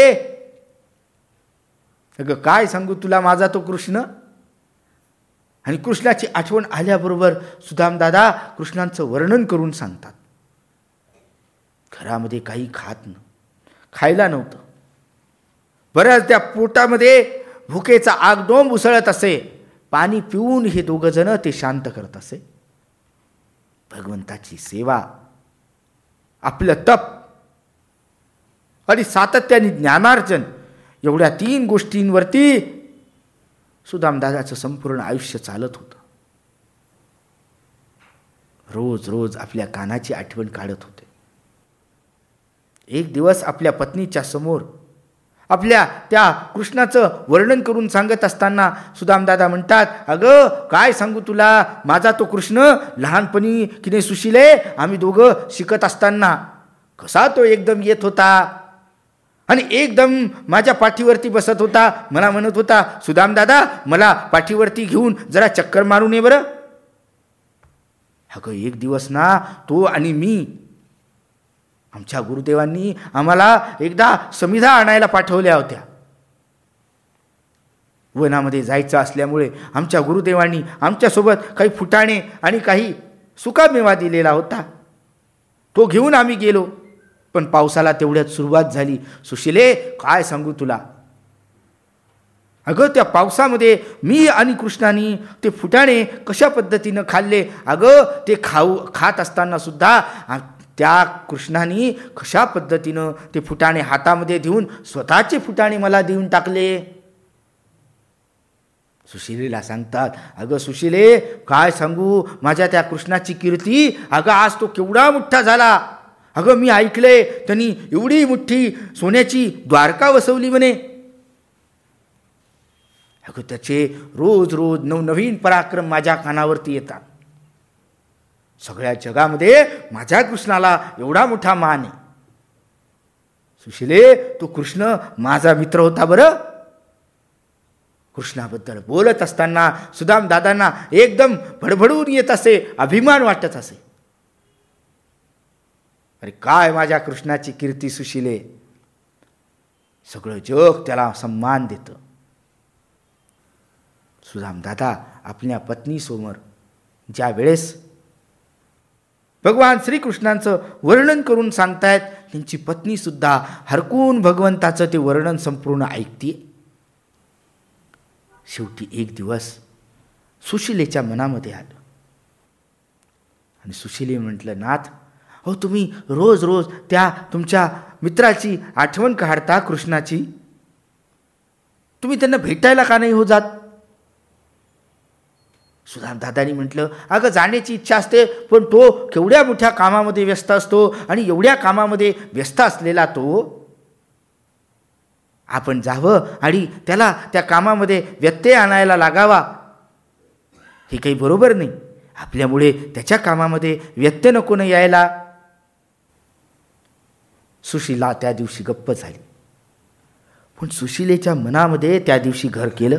अगं काय सांगू तुला माझा तो कृष्ण. आणि कृष्णाची आठवण आल्याबरोबर सुदाम दादा कृष्णांचं वर्णन करून सांगतात. घरामध्ये काही खात न खायला नव्हतं. बऱ्याच त्या पोटामध्ये भुकेचा आगडोंब उसळत असे. पाणी पिऊन हे दोघं जण ते शांत करत असे. भगवंताची सेवा, आपलं तप आणि सातत्याने ज्ञानार्जन, एवढ्या तीन गोष्टींवरती सुदाम दादाचं संपूर्ण आयुष्य चालत होतं. रोज रोज आपल्या कानाची आठवण काढत होते. एक दिवस आपल्या पत्नीच्या समोर आपल्या त्या कृष्णाचं वर्णन करून सांगत असताना सुदाम दादा म्हणतात, अगं काय सांगू तुला माझा तो कृष्ण. लहानपणी की नाही सुशिले, आम्ही दोघं शिकत असताना कसा तो एकदम येत होता आणि एकदम माझ्या पाठीवरती बसत होता. मला म्हणत होता, सुदाम दादा मला पाठीवरती घेऊन जरा चक्कर मारून ये बरं. अगं एक दिवस ना तो आणि मी, आमच्या गुरुदेवांनी आम्हाला एकदा समिधा आणायला पाठवल्या होत्या. वनामध्ये जायचं असल्यामुळे आमच्या गुरुदेवांनी आमच्यासोबत काही फुटाणे आणि काही सुकामेवा दिलेला होता. तो घेऊन आम्ही गेलो. पण पावसाला तेवढ्यात सुरुवात झाली. सुशिले काय सांगू तुला, अगं त्या पावसामध्ये मी आणि कृष्णानी ते फुटाणे कशा पद्धतीनं खाल्ले. अगं ते खाऊ खात असताना सुद्धा त्या कृष्णानी कशा पद्धतीनं ते फुटाणे हातामध्ये देऊन स्वतःचे फुटाणे मला देऊन टाकले. सुशिलेला सांगतात, अगं सुशिले काय सांगू माझ्या त्या कृष्णाची कीर्ती. अगं आज तो केवढा मोठा झाला. अगं मी ऐकलंय त्यांनी एवढी मोठी सोन्याची द्वारका वसवली म्हणे. अगं त्याचे रोज रोज नवनवीन पराक्रम माझ्या कानावरती येतात. सगळ्या जगामध्ये माझ्या कृष्णाला एवढा मोठा मान आहे. सुशिले तो कृष्ण माझा मित्र होता बरं. कृष्णाबद्दल बोलत असताना सुदाम दादांना एकदम भडभडून येत असे, अभिमान वाटत असे. अरे काय माझ्या कृष्णाची कीर्ती सुशिले. सगळं जग त्याला सन्मान देतं. सुदाम दादा आपल्या पत्नीसमोर ज्या वेळेस भगवान श्रीकृष्णांचं वर्णन करून सांगतायत, त्यांची पत्नी सुद्धा हरकून भगवंताचं ते वर्णन संपूर्ण ऐकते. शेवटी एक दिवस सुशिलेच्या मनामध्ये आलं आणि सुशिले म्हटलं, नाथ हो तुम्ही रोज रोज त्या तुमच्या मित्राची आठवण काढता कृष्णाची, तुम्ही त्यांना भेटायला का नाही हो जात. सुदाम दादानी म्हटलं, अगं जाण्याची इच्छा असते पण तो केवढ्या मोठ्या कामामध्ये व्यस्त असतो आणि एवढ्या कामामध्ये व्यस्त असलेला तो आपण जावं आणि त्याला त्या कामामध्ये व्यत्यय आणायला लागावा हे काही बरोबर नाही. आपल्यामुळे त्याच्या कामामध्ये व्यत्यय नको न यायला. सुशिला त्या दिवशी गप्प झाली. पण सुशिलेच्या मनामध्ये त्या दिवशी घर केलं.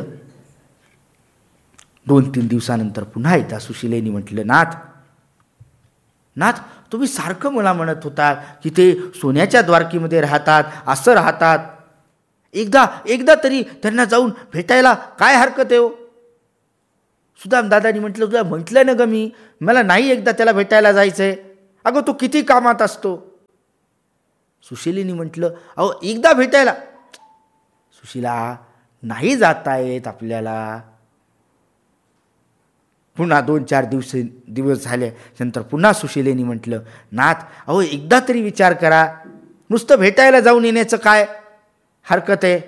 दोन तीन दिवसानंतर पुन्हा एकदा सुशिलेनी म्हटलं, नाथ नाथ तुम्ही सारखं मला म्हणत होता की ते सोन्याच्या द्वारकेमध्ये राहतात, असं राहतात. एकदा एकदा तरी त्यांना जाऊन भेटायला काय हरकत आहे हो. सुदाम दादानी म्हटलं, तुला म्हटलं ना ग मी, मला नाही एकदा त्याला भेटायला जायचंय. अगं तो किती कामात असतो. सुशिलेनी म्हटलं, अहो एकदा भेटायला. सुशिला, नाही जाता येत आपल्याला. पुन्हा दोन चार दिवस दिवस झाले नंतर पुन्हा सुशिलेनी म्हटलं, नाथ अहो एकदा तरी विचार करा, नुसतं भेटायला जाऊन येण्याचं काय हरकत आहे.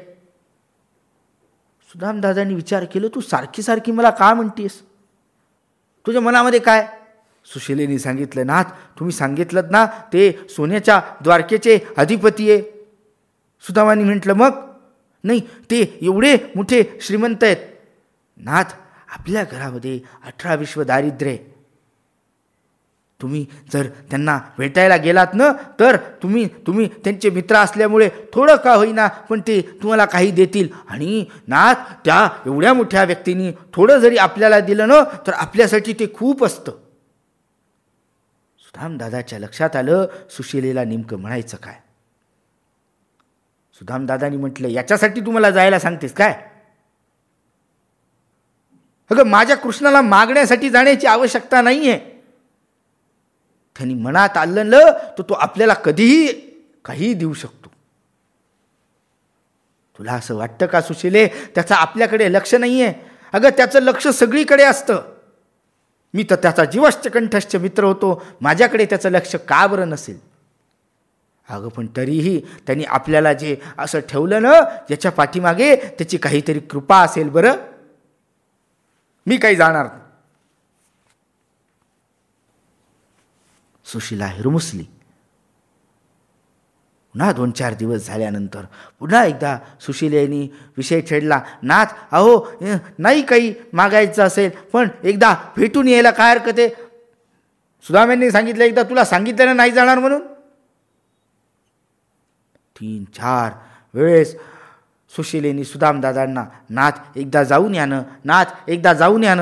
सुदाम दादांनी विचार केलं, तू सारखी सारखी मला का म्हणतेस, तुझ्या मनामध्ये काय. सुशिलेनी सांगितलं, नाथ तुम्ही सांगितलं ना ते सोन्याच्या द्वारकेचे अधिपती आहे. सुदामानी म्हटलं, मग नाही ते एवढे मोठे श्रीमंत आहेत. नाथ आपल्या घरामध्ये अठरा विश्व दारिद्र्य. तुम्ही जर त्यांना भेटायला गेलात ना तर तुम्ही तुम्ही त्यांचे मित्र असल्यामुळे थोडं का होईना पण ते तुम्हाला काही देतील. आणि नाथ त्या एवढ्या मोठ्या व्यक्तींनी थोडं जरी आपल्याला दिलं ना तर आपल्यासाठी ते खूप असतं. सुदाम दादाच्या लक्षात आलं सुशिलेला नेमकं म्हणायचं काय. सुदाम दादानी म्हटलं, याच्यासाठी तुम्हाला जायला सांगतेस काय. अगं माझ्या कृष्णाला मागण्यासाठी जाण्याची आवश्यकता नाहीये. त्यांनी मनात आणलं तर तो आपल्याला कधीही काही देऊ शकतो. तुला असं वाटतं का सुशिले त्याचं आपल्याकडे लक्ष नाहीये. अगं त्याचं लक्ष सगळीकडे असतं. मी तर त्याचा जीवश्च कंठश्च मित्र होतो, माझ्याकडे त्याचं लक्ष का बरं नसेल. अगं पण तरीही त्यांनी आपल्याला जे असं ठेवलं ना याच्या पाठीमागे त्याची काहीतरी कृपा असेल. बरं मी काही जाणार. सुशिला हिरमुसली. पुन्हा दोन चार दिवस झाल्यानंतर पुन्हा एकदा सुशिलेनी विषय छेडला, नाथ अहो नाही काही मागायचं असेल पण एकदा भेटून यायला काय हरकत आहे. सुदामांनी सांगितलं, एकदा तुला सांगितलं ना नाही जाणार म्हणून. तीन चार वेळेस सुशिलेनी सुदाम दादांना, नाथ एकदा जाऊन यानं, नाथ एकदा जाऊन यानं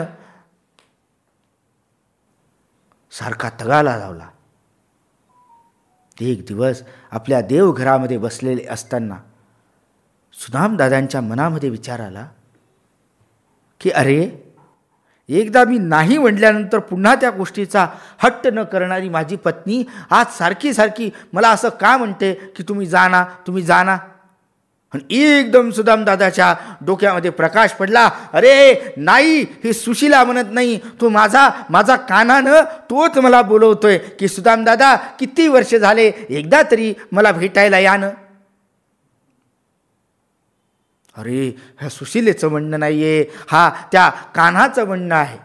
सारखा तगाला लावला. एक दिवस आपल्या देवघरामध्ये बसलेले असताना सुदाम दादांच्या मनामध्ये विचार आला की अरे एकदा मी नाही म्हटल्यानंतर पुन्हा त्या गोष्टीचा हट्ट न करणारी माझी पत्नी आज सारखी सारखी मला असं का म्हणते की तुम्ही जाना तुम्ही जाना. आणि एकदम सुदाम दादाच्या डोक्यामध्ये प्रकाश पडला. अरे नाही, हे सुशिला म्हणत नाही, तो माझा माझा कानानं तोच मला बोलवतोय की सुदाम दादा किती वर्ष झाले एकदा तरी मला भेटायला यानं. अरे ह्या सुशिलेचं म्हणणं नाहीये, हा त्या कान्हाचं म्हणणं आहे.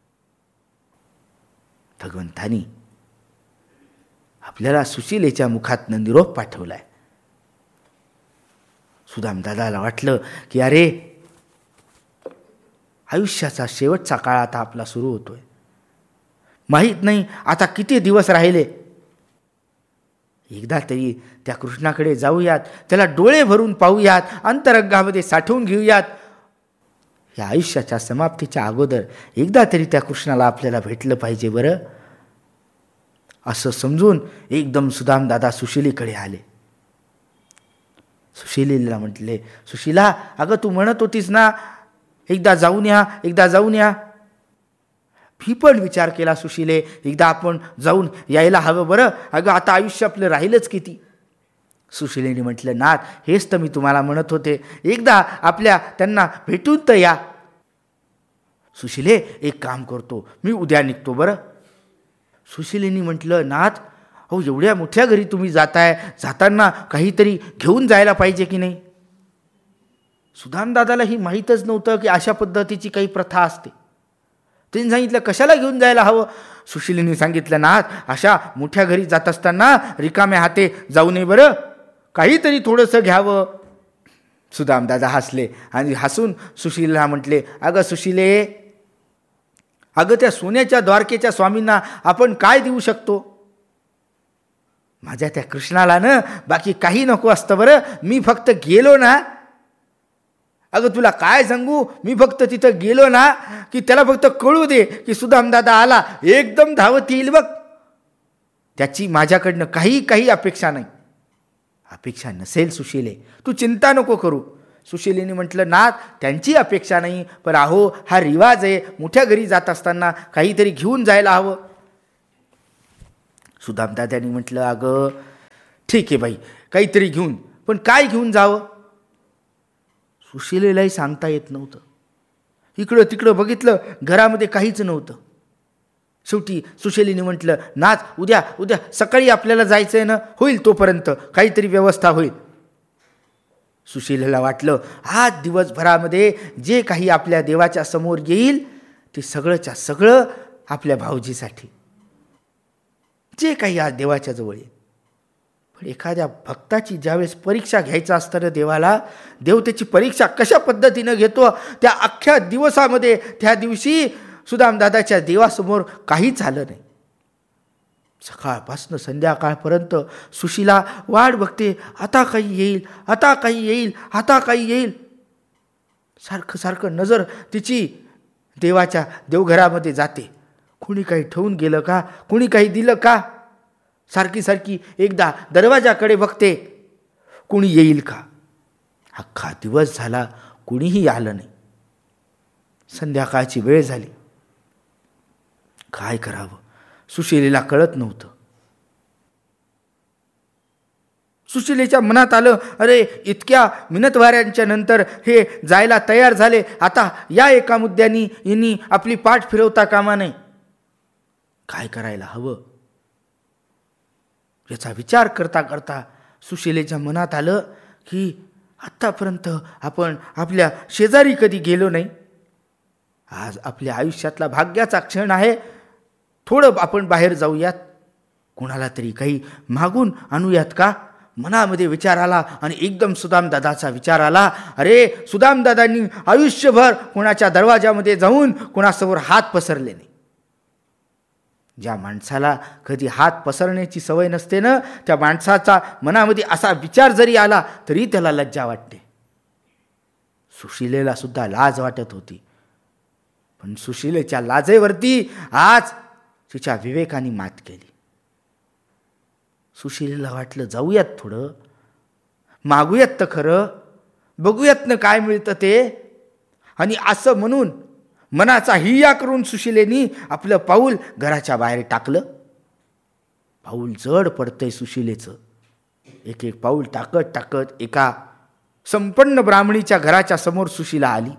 भगवंतानी आपल्याला सुशिलेच्या मुखातनं निरोप पाठवलाय. सुदाम दादाला वाटलं की अरे आयुष्याचा शेवटचा काळ आता आपला सुरू होतोय. माहीत नाही आता किती दिवस राहिले. एकदा तरी त्या कृष्णाकडे जाऊयात, त्याला डोळे भरून पाहूयात, अंतरंगामध्ये साठवून घेऊयात. या आयुष्याच्या समाप्तीच्या अगोदर एकदा तरी त्या कृष्णाला आपल्याला भेटलं पाहिजे बरं. असं समजून एकदम सुदाम दादा सुशिलीकडे आले. सुशिलेला म्हटले, सुशिला अगं तू म्हणत होतीस ना एकदा जाऊन या एकदा जाऊन या. मी पण विचार केला सुशिले, एकदा आपण जाऊन यायला हवं बरं. अगं आता आयुष्य आपलं राहिलंच किती. सुशिलेने म्हटलं, नाथ हेच तर मी तुम्हाला म्हणत होते, एकदा आपल्या त्यांना भेटून तर या. सुशिले एक काम करतो, मी उद्या निघतो बरं. सुशिलेने म्हटलं, नाथ अहो एवढ्या मोठ्या घरी तुम्ही जाताय, जाताना काहीतरी घेऊन जायला पाहिजे की नाही. सुदाम दादालाही माहीतच नव्हतं की अशा पद्धतीची काही प्रथा असते. त्यांनी सांगितलं, कशाला घेऊन जायला हवं. सुशिलेने सांगितलं, नाथ अशा मोठ्या घरी जात असताना रिकाम्या हाते जाऊ नये बरं, काहीतरी थोडंसं घ्यावं. सुदाम दादा हसले आणि हसून सुशिलेला म्हटले, अगं सुशिले, अगं त्या सोन्याच्या द्वारकेच्या स्वामींना आपण काय देऊ शकतो. माझ्या त्या कृष्णाला ना बाकी काही नको असतं बरं. मी फक्त गेलो ना, अगं तुला काय सांगू, मी फक्त तिथं गेलो ना की त्याला फक्त कळू दे की सुदाम दादा आला, एकदम धावत येईल बघ. त्याची माझ्याकडनं काही काही अपेक्षा नाही. अपेक्षा नसेल सुशिले, तू चिंता नको करू. सुशिलेने म्हटलं, नाथ त्यांची अपेक्षा नाही, पण अहो हा रिवाज आहे, मोठ्या घरी जात असताना काहीतरी घेऊन जायला हवं. सुदामदादांनी म्हटलं, अगं ठीक आहे बाई, काहीतरी घेऊन, पण काय घेऊन जावं? सुशिलेलाही सांगता येत नव्हतं. इकडं तिकडं बघितलं, घरामध्ये काहीच नव्हतं. शेवटी सुशिलेने म्हटलं, नाच उद्या उद्या सकाळी आपल्याला जायचं आहे ना, होईल तोपर्यंत काहीतरी व्यवस्था होईल. सुशिलेला वाटलं, आज दिवसभरामध्ये जे काही आपल्या देवाच्या समोर येईल ते सगळंच्या सगळं आपल्या भाऊजीसाठी, जे काही आज देवाच्या जवळ येईल. पण एखाद्या भक्ताची ज्यावेळेस परीक्षा घ्यायचा असताना देवाला, देव त्याची परीक्षा कशा पद्धतीनं घेतो, त्या अख्ख्या दिवसामध्ये त्या दिवशी सुदामदादाच्या देवासमोर काहीच झालं नाही. सकाळपासून संध्याकाळपर्यंत सुशिला वाट बघते, आता काही येईल, आता काही येईल, आता काही येईल. सारखं सारखं नजर तिची देवाच्या देवघरामध्ये जाते. कुणी काही ठेवून गेलं का, कुणी काही दिलं का. सारखी सारखी एकदा दरवाजाकडे बघते, कुणी येईल का. अख्खा दिवस झाला, कुणीही आलं नाही. संध्याकाळची वेळ झाली. काय करावं सुशिलेला कळत नव्हतं. सुशिलेच्या मनात आलं, अरे इतक्या मिनतवाऱ्यांच्या नंतर हे जायला तयार झाले, आता या एका मुद्द्यानी यांनी आपली पाठ फिरवता कामा नये. काय करायला हवं याचा विचार करता करता सुशिलेच्या मनात आलं की आत्तापर्यंत आपण आपल्या शेजारी कधी गेलो नाही. आज आपल्या आयुष्यातला भाग्याचा क्षण आहे. थोडं आपण बाहेर जाऊयात, कोणाला तरी काही मागून आणूयात का. मनामध्ये विचार आला आणि एकदम सुदामदादाचा विचार आला. अरे सुदामदादांनी आयुष्यभर कोणाच्या दरवाजामध्ये जाऊन कोणासमोर हात पसरले नाही. ज्या माणसाला कधी हात पसरण्याची सवय नसते ना, त्या माणसाचा मनामध्ये असा विचार जरी आला तरी त्याला लज्जा वाटते. सुशिलेला सुद्धा लाज वाटत होती, पण सुशिलेच्या लाजेवरती आज तिच्या विवेकाने मात केली. सुशिलेला वाटलं, जाऊयात थोडं, मागूयात तर खरं, बघूयात ना काय मिळतं ते. आणि असं म्हणून मनाचा हिया करून सुशिलेनी आपलं पाऊल घराच्या बाहेर टाकलं. पाऊल जड पडतंय सुशिलेचं. एक एक पाऊल टाकत टाकत एका संपन्न ब्राह्मणीच्या घराच्या समोर सुशिला आली.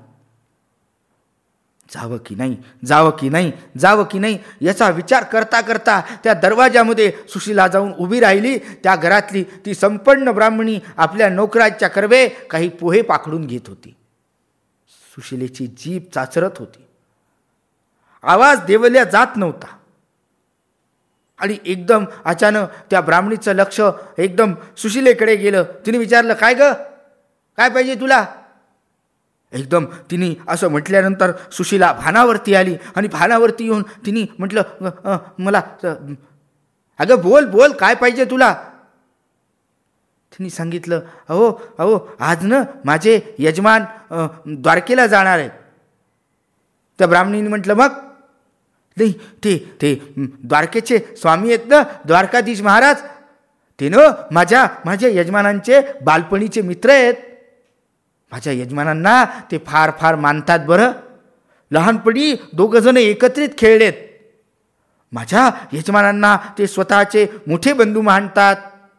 जावं की नाही, जावं की नाही, जावं की नाही याचा विचार करता करता त्या दरवाजामध्ये सुशिला जाऊन उभी राहिली. त्या घरातली ती संपन्न ब्राह्मणी आपल्या नोकराच्या कर्वे काही पोहे पाकडून घेत होती. सुशिलेची जीभ चाचरत होती. आवाज देवल्या जात नव्हता. आणि एकदम अचानक त्या ब्राह्मणीचं लक्ष एकदम सुशिलेकडे गेलं. तिने विचारलं, काय ग, काय पाहिजे तुला. एकदम तिने असं म्हटल्यानंतर सुशिला भानावरती आली आणि भानावरती येऊन तिने म्हटलं, मला अगं बोल बोल काय पाहिजे तुला. तिने सांगितलं, अहो अहो आज ना माझे यजमान द्वारकेला जाणार आहेत. त्या ब्राह्मणीने म्हटलं, मग. नाही ते ते द्वारकेचे स्वामी आहेत ना, द्वारकाधीश महाराज, ते ना माझ्या माझ्या यजमानांचे बालपणीचे मित्र आहेत. माझ्या यजमानांना ते फार फार मानतात बरं. लहानपणी दोघं जण एकत्रित खेळलेत. माझ्या यजमानांना ते स्वतःचे मोठे बंधू मानतात.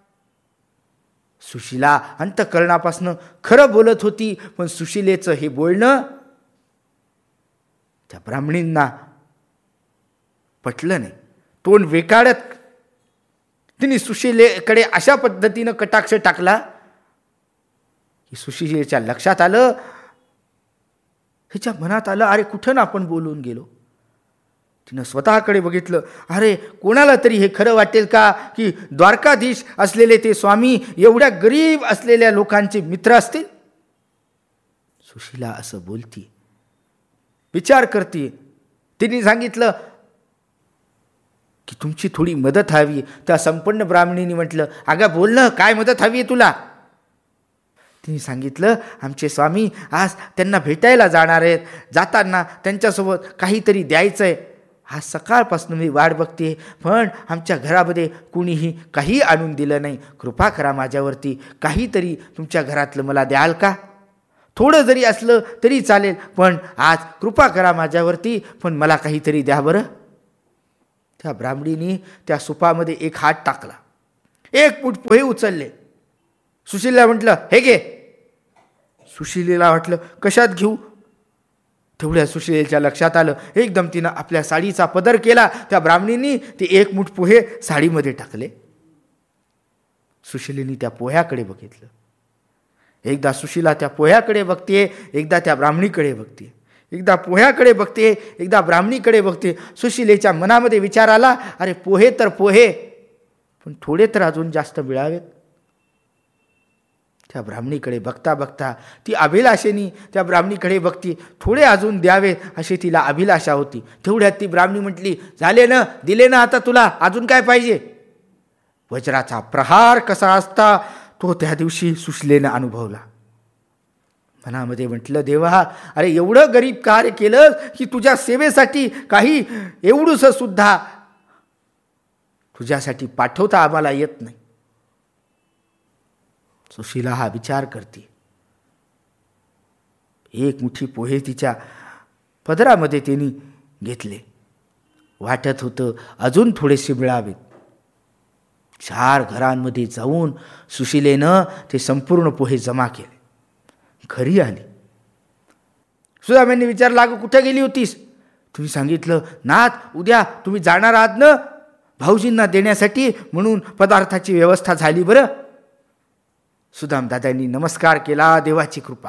सुशिला अंतःकरणापासून खरं बोलत होती, पण सुशिलेचं हे बोलणं त्या ब्राह्मणींना पटलं नाही. तोंड वेकाळत तिने सुशिलेकडे अशा पद्धतीनं कटाक्ष टाकला की सुशिलेच्या लक्षात आलं, हिच्या मनात आलं, अरे कुठं ना आपण बोलून गेलो. तिनं स्वतःकडे बघितलं, अरे कोणाला तरी हे खरं वाटेल का की द्वारकाधीश असलेले ते स्वामी एवढ्या गरीब असलेल्या लोकांचे मित्र असतील. सुशिला असं बोलती, विचार करते. तिने सांगितलं की तुमची थोडी मदत हवी. त्या संपन्न ब्राह्मणीने म्हटलं, अगं बोल ना, काय मदत हवी आहे तुला. तिने सांगितलं, आमचे स्वामी आज त्यांना भेटायला जाणार आहेत. जाताना त्यांच्यासोबत काहीतरी द्यायचं आहे. आज सकाळपासून मी वाट बघते, पण आमच्या घरामध्ये कुणीही काही आणून दिलं नाही. कृपा करा माझ्यावरती, काहीतरी तुमच्या घरातलं मला द्याल का. थोडं जरी असलं तरी चालेल, पण आज कृपा करा माझ्यावरती, पण मला काहीतरी द्या बरं. त्या ब्राह्मणीने त्या सुपामध्ये एक हात टाकला, एक मुठ पोहे उचलले. सुशीलला म्हटलं, हे घे. सुशीलेला वाटलं कशात घेऊ. तेवढ्या सुशीलेच्या लक्षात आलं. एकदम तिनं आपल्या साडीचा पदर केला. त्या ब्राह्मणींनी ते एक मुठ पोहे साडीमध्ये टाकले. सुशीलेनी त्या पोह्याकडे बघितलं. एकदा सुशीला त्या पोह्याकडे बघते, एकदा त्या ब्राह्मणीकडे बघते. एकदा पोह्याकडे बघते, एकदा ब्राह्मणीकडे बघते. सुशीलेच्या मनामध्ये विचार आला, अरे पोहे तर पोहे, पण थोडे तर अजून जास्त मिळावेत. त्या ब्राह्मणीकडे बघता बघता ती अभिलाषेनी त्या ब्राह्मणीकडे बघती, थोडे अजून द्यावे अशी तिला अभिलाषा होती. तेवढ्यात ती ब्राह्मणी म्हटली, झाले ना, दिले ना, आता तुला अजून काय पाहिजे. वज्राचा प्रहार कसा असता तो त्या दिवशी सुशीलेनं अनुभवला. मनामध्ये म्हटलं, देवा, अरे एवढं गरीब कार्य केलं की तुझ्या सेवेसाठी काही एवढूस सुद्धा तुझ्यासाठी पाठवता आम्हाला येत नाही. सुशीला हा विचार करते. एक मुठी पोहे तिच्या पदरामध्ये तिने घेतले. वाटत होतं अजून थोडेसे मिळावेत. चार घरांमध्ये जाऊन सुशीलेनं ते संपूर्ण पोहे जमा केले. घरी आली. सुदामांनी विचारलं, अगं कुठे गेली होतीस. तुम्ही सांगितलं, नाथ उद्या तुम्ही जाणार आहात ना भाऊजींना देण्यासाठी, म्हणून पदार्थाची व्यवस्था झाली बरं. सुदाम दादांनी नमस्कार केला. देवाची कृपा.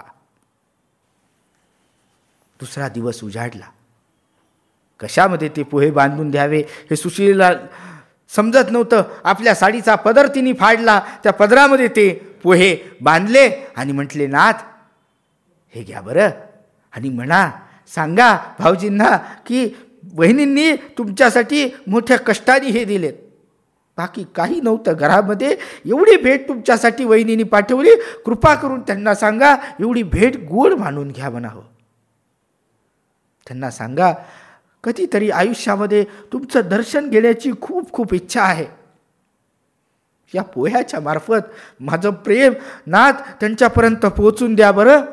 दुसरा दिवस उजाडला. कशामध्ये ते पोहे बांधून द्यावे हे सुशीलेला समजत नव्हतं. आपल्या साडीचा पदर तिने फाडला, त्या पदरामध्ये ते पोहे बांधले आणि म्हटले, नाथ हे घ्या बरं, आणि म्हणा, सांगा भाऊजींना की बहिणींनी तुमच्यासाठी मोठ्या कष्टाने हे दिलेत. बाकी काही नव्हतं घरामध्ये. एवढी भेट तुमच्यासाठी वहिनीने पाठवली. कृपा करून त्यांना सांगा एवढी भेट गोड मानून घ्या म्हणावं. त्यांना सांगा कधीतरी आयुष्यामध्ये तुमचं दर्शन घेण्याची खूप खूप इच्छा आहे. या पोह्याच्या मार्फत माझं प्रेम नाथ त्यांच्यापर्यंत पोहोचून द्या बरं.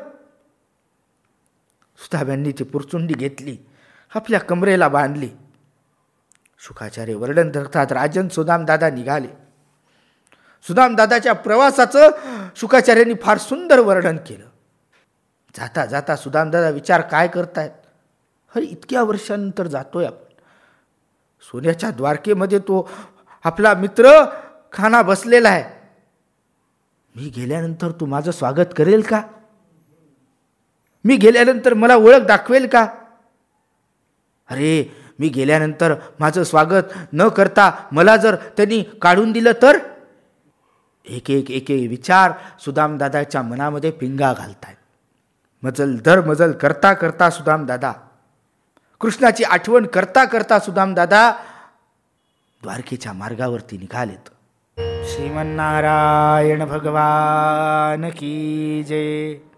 सुदामांनी ती पुरचुंडी घेतली, आपल्या कमरेला बांधली. शुकाचार्य वर्णन करतात, राजन सुदामदादा निघाले. सुदामदादाच्या प्रवासाचं शुकाचार्यांनी फार सुंदर वर्णन केलं. जाता जाता सुदामदादा विचार काय करतायत, अरे इतक्या वर्षांनंतर जातोय आपण. सोन्याच्या द्वारकेमध्ये तो आपला मित्र खाना बसलेला आहे. मी गेल्यानंतर तू माझं स्वागत करेल का. मी गेल्यानंतर मला ओळख दाखवेल का. अरे मी गेल्यानंतर माझं स्वागत न करता मला जर त्यांनी काढून दिलं तर. एक एक एक एक विचार सुदामदादाच्या मनामध्ये पिंगा घालतायत. मजल दर मजल करता करता सुदामदादा, कृष्णाची आठवण करता करता सुदामदादा द्वारकेच्या मार्गावरती निघालेत. श्रीमन्नारायण भगवान की जय.